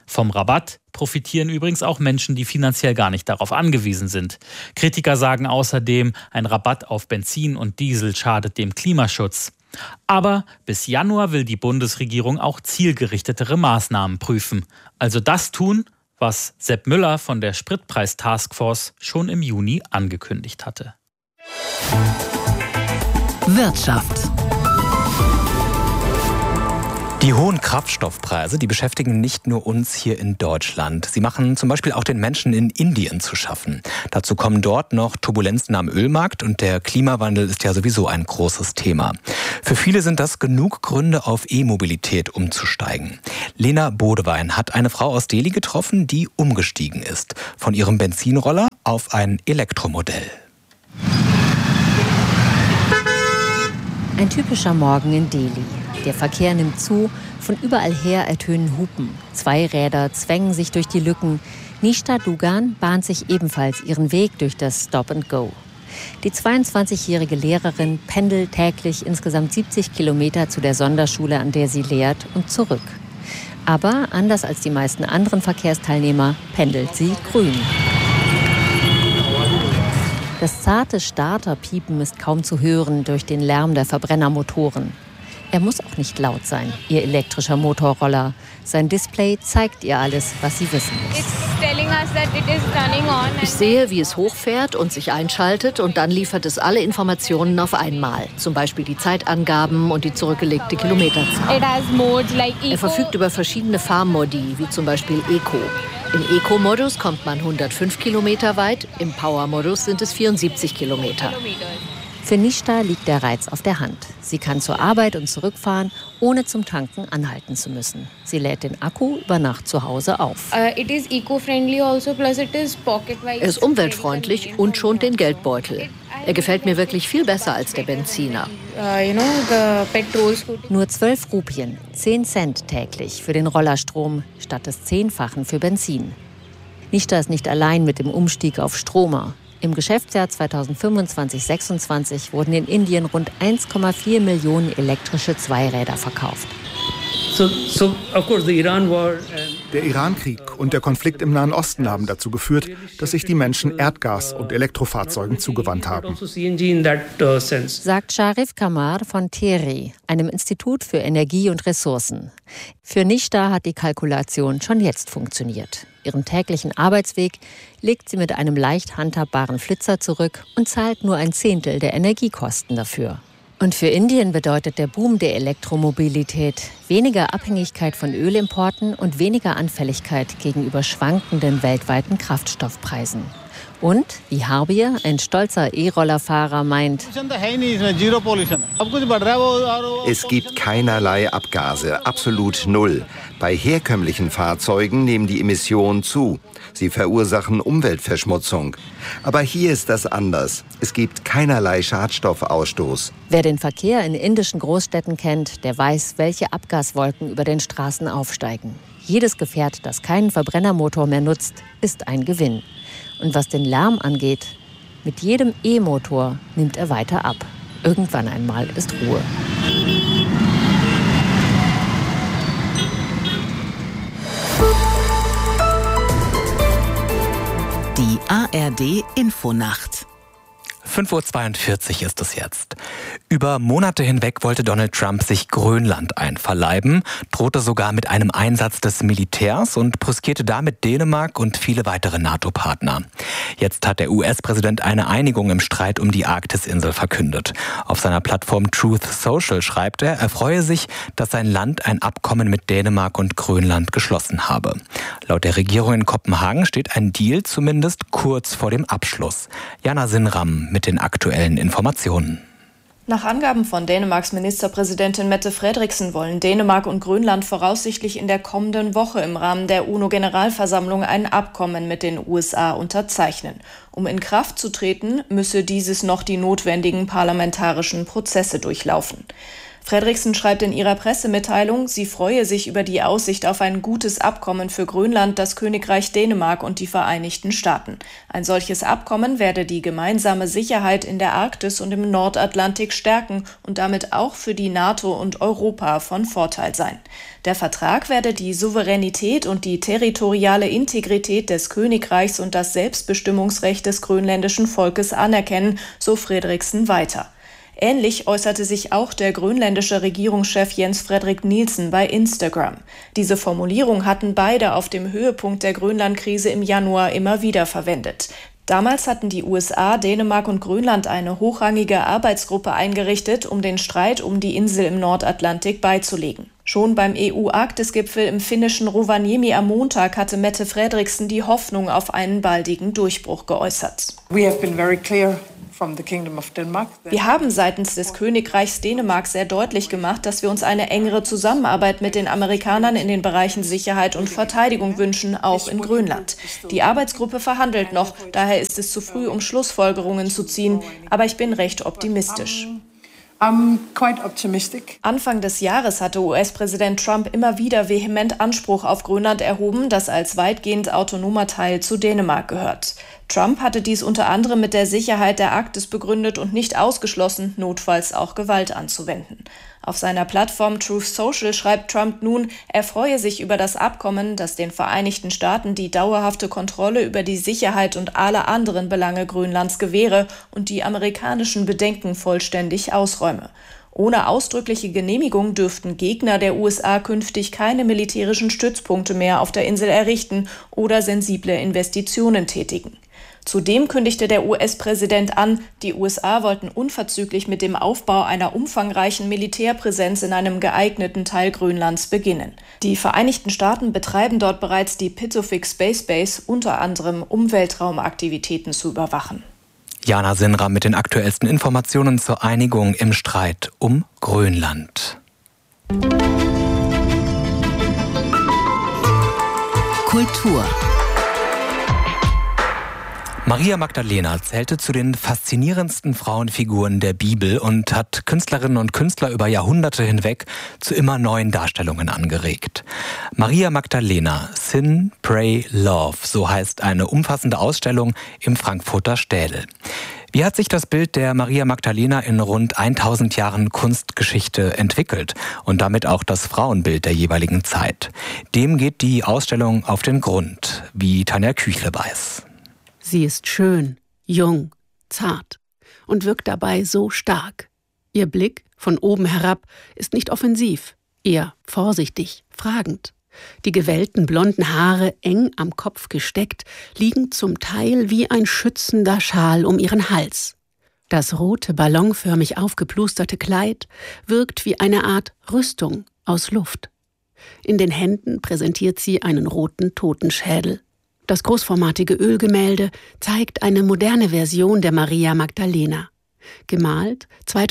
Vom Rabatt profitieren übrigens auch Menschen, die finanziell gar nicht darauf angewiesen sind. Kritiker sagen außerdem, ein Rabatt auf Benzin und Diesel schadet dem Klimaschutz. Aber bis Januar will die Bundesregierung auch zielgerichtetere Maßnahmen prüfen. Also das tun, was Sepp Müller von der Spritpreis-Taskforce schon im Juni angekündigt hatte. Wirtschaft. Die hohen Kraftstoffpreise, die beschäftigen nicht nur uns hier in Deutschland. Sie machen zum Beispiel auch den Menschen in Indien zu schaffen. Dazu kommen dort noch Turbulenzen am Ölmarkt und der Klimawandel ist ja sowieso ein großes Thema. Für viele sind das genug Gründe, auf E-Mobilität umzusteigen. Lena Bodewein hat eine Frau aus Delhi getroffen, die umgestiegen ist. Von ihrem Benzinroller auf ein Elektromodell. Ein typischer Morgen in Delhi. Der Verkehr nimmt zu, von überall her ertönen Hupen. 2 Räder zwängen sich durch die Lücken. Nishta Dugan bahnt sich ebenfalls ihren Weg durch das Stop and Go. Die 22-jährige Lehrerin pendelt täglich insgesamt 70 Kilometer zu der Sonderschule, an der sie lehrt, und zurück. Aber anders als die meisten anderen Verkehrsteilnehmer pendelt sie grün. Das zarte Starterpiepen ist kaum zu hören durch den Lärm der Verbrennermotoren. Er muss auch nicht laut sein, ihr elektrischer Motorroller. Sein Display zeigt ihr alles, was sie wissen muss. Ich sehe, wie es hochfährt und sich einschaltet und dann liefert es alle Informationen auf einmal. Zum Beispiel die Zeitangaben und die zurückgelegte Kilometerzahl. Er verfügt über verschiedene Fahrmodi, wie zum Beispiel Eco. Im Eco-Modus kommt man 105 Kilometer weit, im Power-Modus sind es 74 Kilometer. Für Nishta liegt der Reiz auf der Hand. Sie kann zur Arbeit und zurückfahren, ohne zum Tanken anhalten zu müssen. Sie lädt den Akku über Nacht zu Hause auf. Er ist umweltfreundlich und schont den Geldbeutel. Er gefällt mir wirklich viel besser als der Benziner. Nur 12 Rupien, 10 Cent täglich für den Rollerstrom, statt des 10-fachen für Benzin. Nishta ist nicht allein mit dem Umstieg auf Stromer. Im Geschäftsjahr 2025/26 wurden in Indien rund 1,4 Millionen elektrische Zweiräder verkauft. Der Iran-Krieg und der Konflikt im Nahen Osten haben dazu geführt, dass sich die Menschen Erdgas- und Elektrofahrzeugen zugewandt haben. Sagt Sharif Kamar von TERI, einem Institut für Energie und Ressourcen. Für Nishta hat die Kalkulation schon jetzt funktioniert. Ihren täglichen Arbeitsweg legt sie mit einem leicht handhabbaren Flitzer zurück und zahlt nur 1/10 der Energiekosten dafür. Und für Indien bedeutet der Boom der Elektromobilität weniger Abhängigkeit von Ölimporten und weniger Anfälligkeit gegenüber schwankenden weltweiten Kraftstoffpreisen. Und, wie Harbier, ein stolzer E-Rollerfahrer, meint: Es gibt keinerlei Abgase, absolut null. Bei herkömmlichen Fahrzeugen nehmen die Emissionen zu. Sie verursachen Umweltverschmutzung. Aber hier ist das anders. Es gibt keinerlei Schadstoffausstoß. Wer den Verkehr in indischen Großstädten kennt, der weiß, welche Abgaswolken über den Straßen aufsteigen. Jedes Gefährt, das keinen Verbrennermotor mehr nutzt, ist ein Gewinn. Und was den Lärm angeht, mit jedem E-Motor nimmt er weiter ab. Irgendwann einmal ist Ruhe. Die ARD Infonacht. 5:42 Uhr ist es jetzt. Über Monate hinweg wollte Donald Trump sich Grönland einverleiben, drohte sogar mit einem Einsatz des Militärs und brüskierte damit Dänemark und viele weitere NATO-Partner. Jetzt hat der US-Präsident eine Einigung im Streit um die Arktisinsel verkündet. Auf seiner Plattform Truth Social schreibt er freue sich, dass sein Land ein Abkommen mit Dänemark und Grönland geschlossen habe. Laut der Regierung in Kopenhagen steht ein Deal zumindest kurz vor dem Abschluss. Jana Sinram mit den aktuellen Informationen. Nach Angaben von Dänemarks Ministerpräsidentin Mette Frederiksen wollen Dänemark und Grönland voraussichtlich in der kommenden Woche im Rahmen der UNO-Generalversammlung ein Abkommen mit den USA unterzeichnen. Um in Kraft zu treten, müsse dieses noch die notwendigen parlamentarischen Prozesse durchlaufen. Fredriksen schreibt in ihrer Pressemitteilung, sie freue sich über die Aussicht auf ein gutes Abkommen für Grönland, das Königreich Dänemark und die Vereinigten Staaten. Ein solches Abkommen werde die gemeinsame Sicherheit in der Arktis und im Nordatlantik stärken und damit auch für die NATO und Europa von Vorteil sein. Der Vertrag werde die Souveränität und die territoriale Integrität des Königreichs und das Selbstbestimmungsrecht des grönländischen Volkes anerkennen, so Fredriksen weiter. Ähnlich äußerte sich auch der grönländische Regierungschef Jens Frederik Nielsen bei Instagram. Diese Formulierung hatten beide auf dem Höhepunkt der Grönlandkrise im Januar immer wieder verwendet. Damals hatten die USA, Dänemark und Grönland eine hochrangige Arbeitsgruppe eingerichtet, um den Streit um die Insel im Nordatlantik beizulegen. Schon beim EU-Arktis-Gipfel im finnischen Rovaniemi am Montag hatte Mette Frederiksen die Hoffnung auf einen baldigen Durchbruch geäußert. Wir haben seitens des Königreichs Dänemark sehr deutlich gemacht, dass wir uns eine engere Zusammenarbeit mit den Amerikanern in den Bereichen Sicherheit und Verteidigung wünschen, auch in Grönland. Die Arbeitsgruppe verhandelt noch, daher ist es zu früh, um Schlussfolgerungen zu ziehen, aber ich bin recht optimistisch. Anfang des Jahres hatte US-Präsident Trump immer wieder vehement Anspruch auf Grönland erhoben, das als weitgehend autonomer Teil zu Dänemark gehört. Trump hatte dies unter anderem mit der Sicherheit der Arktis begründet und nicht ausgeschlossen, notfalls auch Gewalt anzuwenden. Auf seiner Plattform Truth Social schreibt Trump nun, er freue sich über das Abkommen, das den Vereinigten Staaten die dauerhafte Kontrolle über die Sicherheit und alle anderen Belange Grönlands gewähre und die amerikanischen Bedenken vollständig ausräume. Ohne ausdrückliche Genehmigung dürften Gegner der USA künftig keine militärischen Stützpunkte mehr auf der Insel errichten oder sensible Investitionen tätigen. Zudem kündigte der US-Präsident an, die USA wollten unverzüglich mit dem Aufbau einer umfangreichen Militärpräsenz in einem geeigneten Teil Grönlands beginnen. Die Vereinigten Staaten betreiben dort bereits die Pituffik Space Base, unter anderem um Weltraumaktivitäten zu überwachen. Jana Sinra mit den aktuellsten Informationen zur Einigung im Streit um Grönland. Kultur. Maria Magdalena zählte zu den faszinierendsten Frauenfiguren der Bibel und hat Künstlerinnen und Künstler über Jahrhunderte hinweg zu immer neuen Darstellungen angeregt. Maria Magdalena, Sin, Pray, Love, so heißt eine umfassende Ausstellung im Frankfurter Städel. Wie hat sich das Bild der Maria Magdalena in rund 1000 Jahren Kunstgeschichte entwickelt und damit auch das Frauenbild der jeweiligen Zeit? Dem geht die Ausstellung auf den Grund, wie Tanja Küchle weiß. Sie ist schön, jung, zart und wirkt dabei so stark. Ihr Blick von oben herab ist nicht offensiv, eher vorsichtig, fragend. Die gewellten blonden Haare, eng am Kopf gesteckt, liegen zum Teil wie ein schützender Schal um ihren Hals. Das rote, ballonförmig aufgeplusterte Kleid wirkt wie eine Art Rüstung aus Luft. In den Händen präsentiert sie einen roten Totenschädel. Das großformatige Ölgemälde zeigt eine moderne Version der Maria Magdalena. Gemalt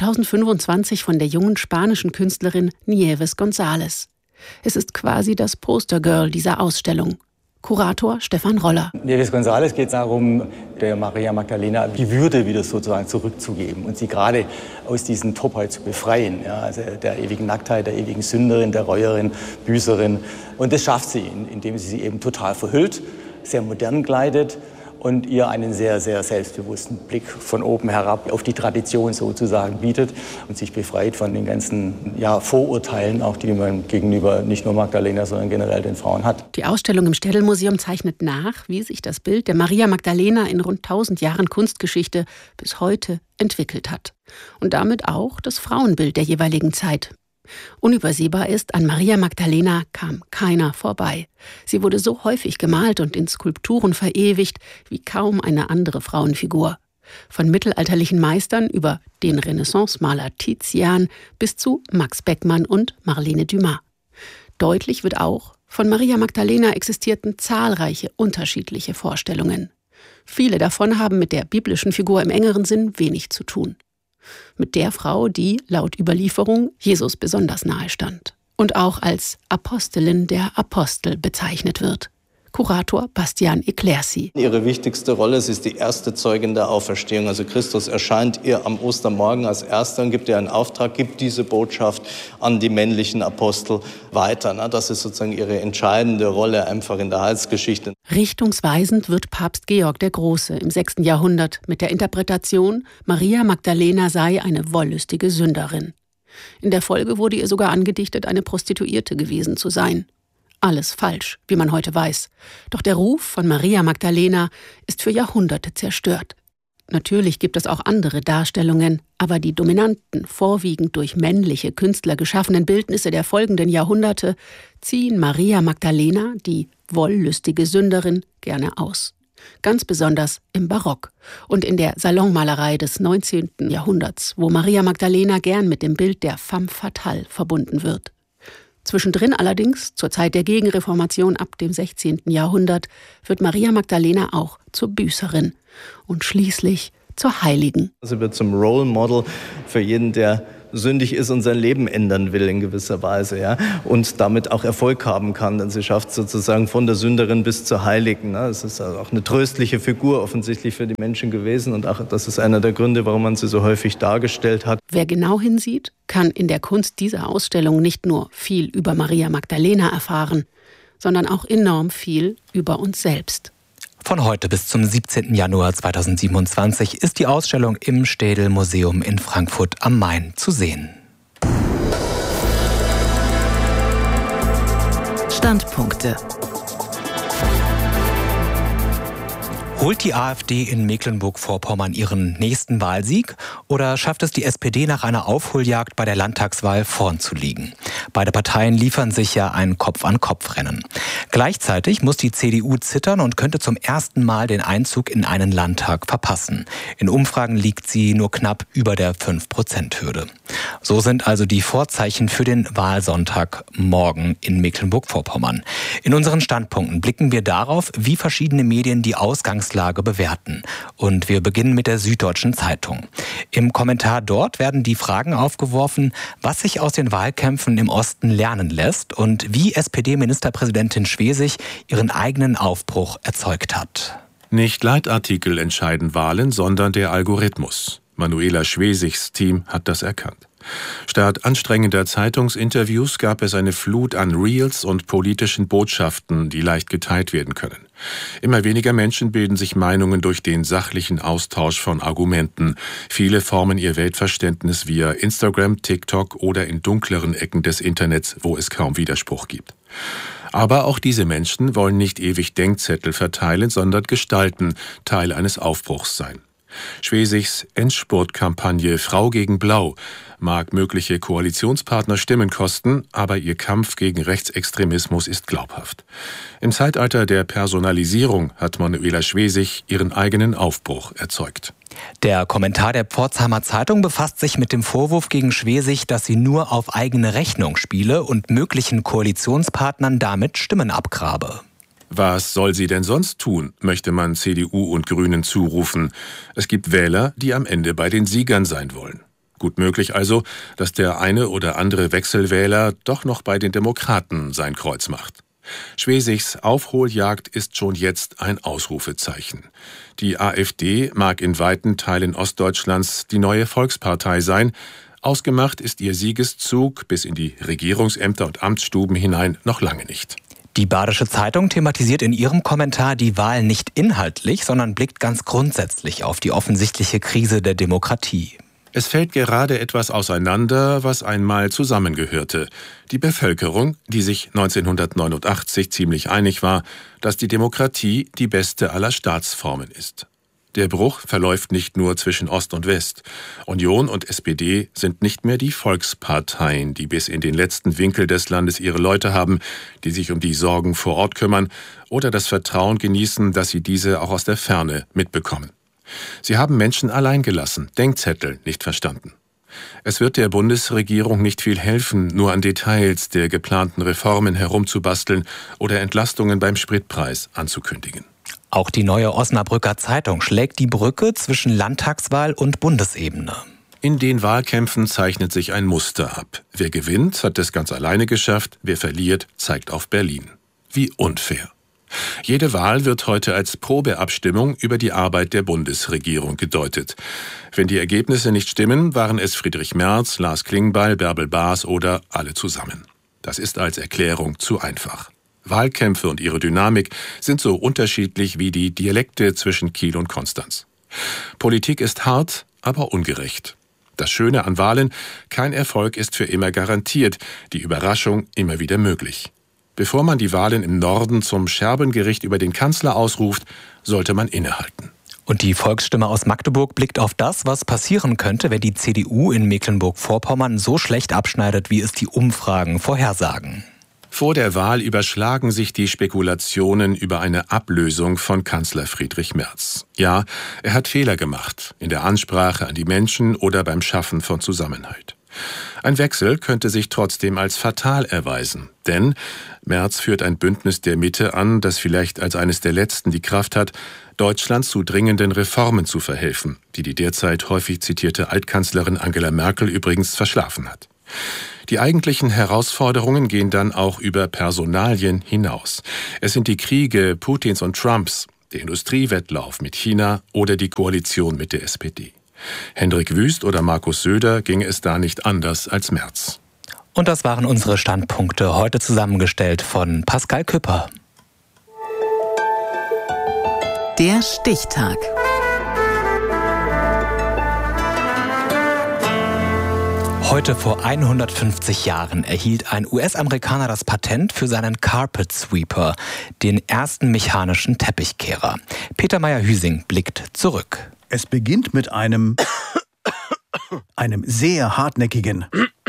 2025 von der jungen spanischen Künstlerin Nieves González. Es ist quasi das Postergirl dieser Ausstellung. Kurator Stefan Roller. Nieves González geht es darum, der Maria Magdalena die Würde wieder sozusagen zurückzugeben und sie gerade aus diesem Topoi zu befreien. Ja, also der ewigen Nacktheit, der ewigen Sünderin, der Reuerin, Büßerin. Und das schafft sie, indem sie eben total verhüllt, sehr modern kleidet und ihr einen sehr, sehr selbstbewussten Blick von oben herab auf die Tradition sozusagen bietet und sich befreit von den ganzen Vorurteilen, auch die man gegenüber nicht nur Magdalena, sondern generell den Frauen hat. Die Ausstellung im Städelmuseum zeichnet nach, wie sich das Bild der Maria Magdalena in rund 1000 Jahren Kunstgeschichte bis heute entwickelt hat. Und damit auch das Frauenbild der jeweiligen Zeit. Unübersehbar ist, an Maria Magdalena kam keiner vorbei. Sie wurde so häufig gemalt und in Skulpturen verewigt wie kaum eine andere Frauenfigur. Von mittelalterlichen Meistern über den Renaissance-Maler Tizian bis zu Max Beckmann und Marlene Dumas. Deutlich wird auch, von Maria Magdalena existierten zahlreiche unterschiedliche Vorstellungen. Viele davon haben mit der biblischen Figur im engeren Sinn wenig zu tun. Mit der Frau, die, laut Überlieferung, Jesus besonders nahe stand und auch als Apostelin der Apostel bezeichnet wird. Kurator Bastian Eclaircy. Ihre wichtigste Rolle, sie ist die erste Zeugin der Auferstehung. Also Christus erscheint ihr am Ostermorgen als Erster und gibt ihr einen Auftrag, gibt diese Botschaft an die männlichen Apostel weiter. Das ist sozusagen ihre entscheidende Rolle einfach in der Heilsgeschichte. Richtungsweisend wird Papst Georg der Große im 6. Jahrhundert mit der Interpretation, Maria Magdalena sei eine wollüstige Sünderin. In der Folge wurde ihr sogar angedichtet, eine Prostituierte gewesen zu sein. Alles falsch, wie man heute weiß. Doch der Ruf von Maria Magdalena ist für Jahrhunderte zerstört. Natürlich gibt es auch andere Darstellungen, aber die dominanten, vorwiegend durch männliche Künstler geschaffenen Bildnisse der folgenden Jahrhunderte ziehen Maria Magdalena, die wollüstige Sünderin, gerne aus. Ganz besonders im Barock und in der Salonmalerei des 19. Jahrhunderts, wo Maria Magdalena gern mit dem Bild der femme fatale verbunden wird. Zwischendrin allerdings, zur Zeit der Gegenreformation ab dem 16. Jahrhundert, wird Maria Magdalena auch zur Büßerin und schließlich zur Heiligen. Sie wird zum Role Model für jeden, der sündig ist und sein Leben ändern will in gewisser Weise, ja, und damit auch Erfolg haben kann, denn sie schafft sozusagen von der Sünderin bis zur Heiligen. Es ist also auch eine tröstliche Figur offensichtlich für die Menschen gewesen und auch das ist einer der Gründe, warum man sie so häufig dargestellt hat. Wer genau hinsieht, kann in der Kunst dieser Ausstellung nicht nur viel über Maria Magdalena erfahren, sondern auch enorm viel über uns selbst. Von heute bis zum 17. Januar 2027 ist die Ausstellung im Städel-Museum in Frankfurt am Main zu sehen. Standpunkte. Holt die AfD in Mecklenburg-Vorpommern ihren nächsten Wahlsieg oder schafft es die SPD nach einer Aufholjagd bei der Landtagswahl vorn zu liegen? Beide Parteien liefern sich ja ein Kopf-an-Kopf-Rennen. Gleichzeitig muss die CDU zittern und könnte zum ersten Mal den Einzug in einen Landtag verpassen. In Umfragen liegt sie nur knapp über der 5%-Hürde. So sind also die Vorzeichen für den Wahlsonntag morgen in Mecklenburg-Vorpommern. In unseren Standpunkten blicken wir darauf, wie verschiedene Medien die Ausgangslage bewerten. Und wir beginnen mit der Süddeutschen Zeitung. Im Kommentar dort werden die Fragen aufgeworfen, was sich aus den Wahlkämpfen im Osten lernen lässt und wie SPD-Ministerpräsidentin Schwesig ihren eigenen Aufbruch erzeugt hat. Nicht Leitartikel entscheiden Wahlen, sondern der Algorithmus. Manuela Schwesigs Team hat das erkannt. Statt anstrengender Zeitungsinterviews gab es eine Flut an Reels und politischen Botschaften, die leicht geteilt werden können. Immer weniger Menschen bilden sich Meinungen durch den sachlichen Austausch von Argumenten. Viele formen ihr Weltverständnis via Instagram, TikTok oder in dunkleren Ecken des Internets, wo es kaum Widerspruch gibt. Aber auch diese Menschen wollen nicht ewig Denkzettel verteilen, sondern gestalten, Teil eines Aufbruchs sein. Schwesigs Endspurtkampagne Frau gegen Blau mag mögliche Koalitionspartner Stimmen kosten, aber ihr Kampf gegen Rechtsextremismus ist glaubhaft. Im Zeitalter der Personalisierung hat Manuela Schwesig ihren eigenen Aufbruch erzeugt. Der Kommentar der Pforzheimer Zeitung befasst sich mit dem Vorwurf gegen Schwesig, dass sie nur auf eigene Rechnung spiele und möglichen Koalitionspartnern damit Stimmen abgrabe. Was soll sie denn sonst tun, möchte man CDU und Grünen zurufen. Es gibt Wähler, die am Ende bei den Siegern sein wollen. Gut möglich also, dass der eine oder andere Wechselwähler doch noch bei den Demokraten sein Kreuz macht. Schwesigs Aufholjagd ist schon jetzt ein Ausrufezeichen. Die AfD mag in weiten Teilen Ostdeutschlands die neue Volkspartei sein. Ausgemacht ist ihr Siegeszug bis in die Regierungsämter und Amtsstuben hinein noch lange nicht. Die Badische Zeitung thematisiert in ihrem Kommentar die Wahl nicht inhaltlich, sondern blickt ganz grundsätzlich auf die offensichtliche Krise der Demokratie. Es fällt gerade etwas auseinander, was einmal zusammengehörte. Die Bevölkerung, die sich 1989 ziemlich einig war, dass die Demokratie die beste aller Staatsformen ist. Der Bruch verläuft nicht nur zwischen Ost und West. Union und SPD sind nicht mehr die Volksparteien, die bis in den letzten Winkel des Landes ihre Leute haben, die sich um die Sorgen vor Ort kümmern oder das Vertrauen genießen, dass sie diese auch aus der Ferne mitbekommen. Sie haben Menschen allein gelassen, Denkzettel nicht verstanden. Es wird der Bundesregierung nicht viel helfen, nur an Details der geplanten Reformen herumzubasteln oder Entlastungen beim Spritpreis anzukündigen. Auch die Neue Osnabrücker Zeitung schlägt die Brücke zwischen Landtagswahl und Bundesebene. In den Wahlkämpfen zeichnet sich ein Muster ab. Wer gewinnt, hat es ganz alleine geschafft, wer verliert, zeigt auf Berlin. Wie unfair. Jede Wahl wird heute als Probeabstimmung über die Arbeit der Bundesregierung gedeutet. Wenn die Ergebnisse nicht stimmen, waren es Friedrich Merz, Lars Klingbeil, Bärbel Baas oder alle zusammen. Das ist als Erklärung zu einfach. Wahlkämpfe und ihre Dynamik sind so unterschiedlich wie die Dialekte zwischen Kiel und Konstanz. Politik ist hart, aber ungerecht. Das Schöne an Wahlen: kein Erfolg ist für immer garantiert, die Überraschung immer wieder möglich. Bevor man die Wahlen im Norden zum Scherbengericht über den Kanzler ausruft, sollte man innehalten. Und die Volksstimme aus Magdeburg blickt auf das, was passieren könnte, wenn die CDU in Mecklenburg-Vorpommern so schlecht abschneidet, wie es die Umfragen vorhersagen. Vor der Wahl überschlagen sich die Spekulationen über eine Ablösung von Kanzler Friedrich Merz. Ja, er hat Fehler gemacht, in der Ansprache an die Menschen oder beim Schaffen von Zusammenhalt. Ein Wechsel könnte sich trotzdem als fatal erweisen, denn Merz führt ein Bündnis der Mitte an, das vielleicht als eines der letzten die Kraft hat, Deutschland zu dringenden Reformen zu verhelfen, die die derzeit häufig zitierte Altkanzlerin Angela Merkel übrigens verschlafen hat. Die eigentlichen Herausforderungen gehen dann auch über Personalien hinaus. Es sind die Kriege Putins und Trumps, der Industriewettlauf mit China oder die Koalition mit der SPD. Hendrik Wüst oder Markus Söder ginge es da nicht anders als Merz. Und das waren unsere Standpunkte, heute zusammengestellt von Pascal Küpper. Der Stichtag. Heute vor 150 Jahren erhielt ein US-Amerikaner das Patent für seinen Carpet Sweeper, den ersten mechanischen Teppichkehrer. Peter Meyer-Hüsing blickt zurück. Es beginnt mit einem sehr hartnäckigen.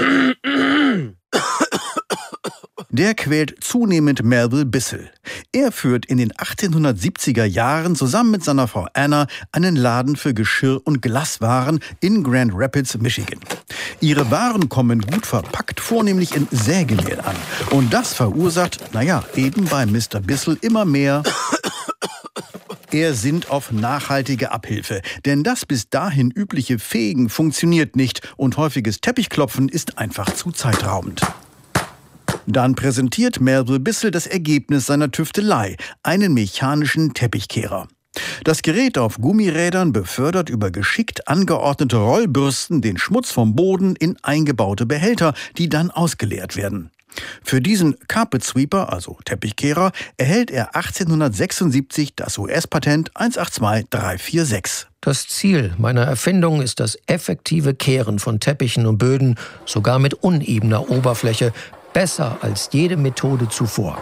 Der quält zunehmend Melville Bissell. Er führt in den 1870er Jahren zusammen mit seiner Frau Anna einen Laden für Geschirr und Glaswaren in Grand Rapids, Michigan. Ihre Waren kommen gut verpackt, vornehmlich in Sägemehl an. Und das verursacht, eben bei Mr. Bissell immer mehr. Er sinnt auf nachhaltige Abhilfe, denn das bis dahin übliche Fegen funktioniert nicht und häufiges Teppichklopfen ist einfach zu zeitraubend. Dann präsentiert Melville Bissell das Ergebnis seiner Tüftelei, einen mechanischen Teppichkehrer. Das Gerät auf Gummirädern befördert über geschickt angeordnete Rollbürsten den Schmutz vom Boden in eingebaute Behälter, die dann ausgeleert werden. Für diesen Carpet Sweeper, also Teppichkehrer, erhält er 1876 das US-Patent 182346. Das Ziel meiner Erfindung ist das effektive Kehren von Teppichen und Böden, sogar mit unebener Oberfläche, besser als jede Methode zuvor.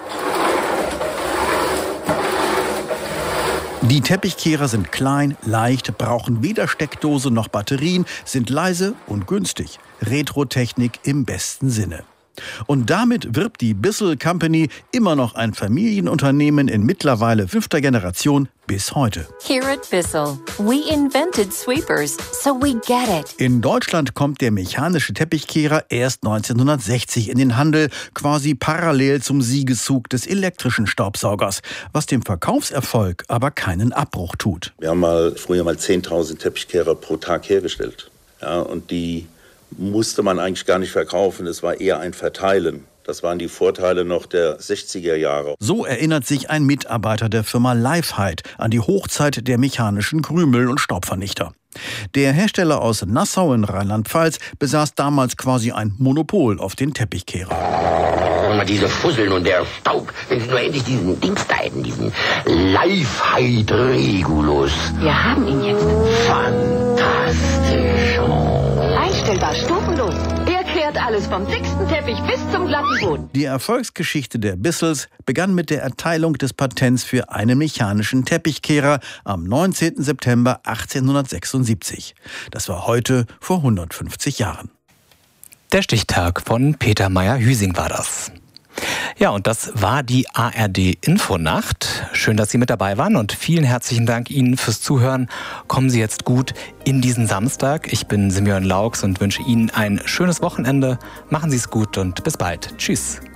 Die Teppichkehrer sind klein, leicht, brauchen weder Steckdose noch Batterien, sind leise und günstig. Retro-Technik im besten Sinne. Und damit wirbt die Bissell Company, immer noch ein Familienunternehmen in mittlerweile 5. Generation, bis heute. Here at Bissell, we invented sweepers, so we get it. In Deutschland kommt der mechanische Teppichkehrer erst 1960 in den Handel, quasi parallel zum Siegeszug des elektrischen Staubsaugers, was dem Verkaufserfolg aber keinen Abbruch tut. Wir haben früher mal 10.000 Teppichkehrer pro Tag hergestellt. Ja, und die musste man eigentlich gar nicht verkaufen, es war eher ein Verteilen. Das waren die Vorteile noch der 60er Jahre. So erinnert sich ein Mitarbeiter der Firma Lifehide an die Hochzeit der mechanischen Krümel- und Staubvernichter. Der Hersteller aus Nassau in Rheinland-Pfalz besaß damals quasi ein Monopol auf den Teppichkehrer. Diese Fusseln und der Staub, wenn Sie nur endlich diesen Dings da hätten, diesen Lifehide Regulus. Wir haben ihn jetzt. Fantastisch. Einstellbar, stufenlos. Er kehrt alles vom dicksten Teppich bis zum glatten Boden. Die Erfolgsgeschichte der Bissells begann mit der Erteilung des Patents für einen mechanischen Teppichkehrer am 19. September 1876. Das war heute vor 150 Jahren. Der Stichtag von Peter Meyer-Hüsing war das. Ja, und das war die ARD Infonacht. Schön, dass Sie mit dabei waren und vielen herzlichen Dank Ihnen fürs Zuhören. Kommen Sie jetzt gut in diesen Samstag. Ich bin Simeon Laux und wünsche Ihnen ein schönes Wochenende. Machen Sie es gut und bis bald. Tschüss.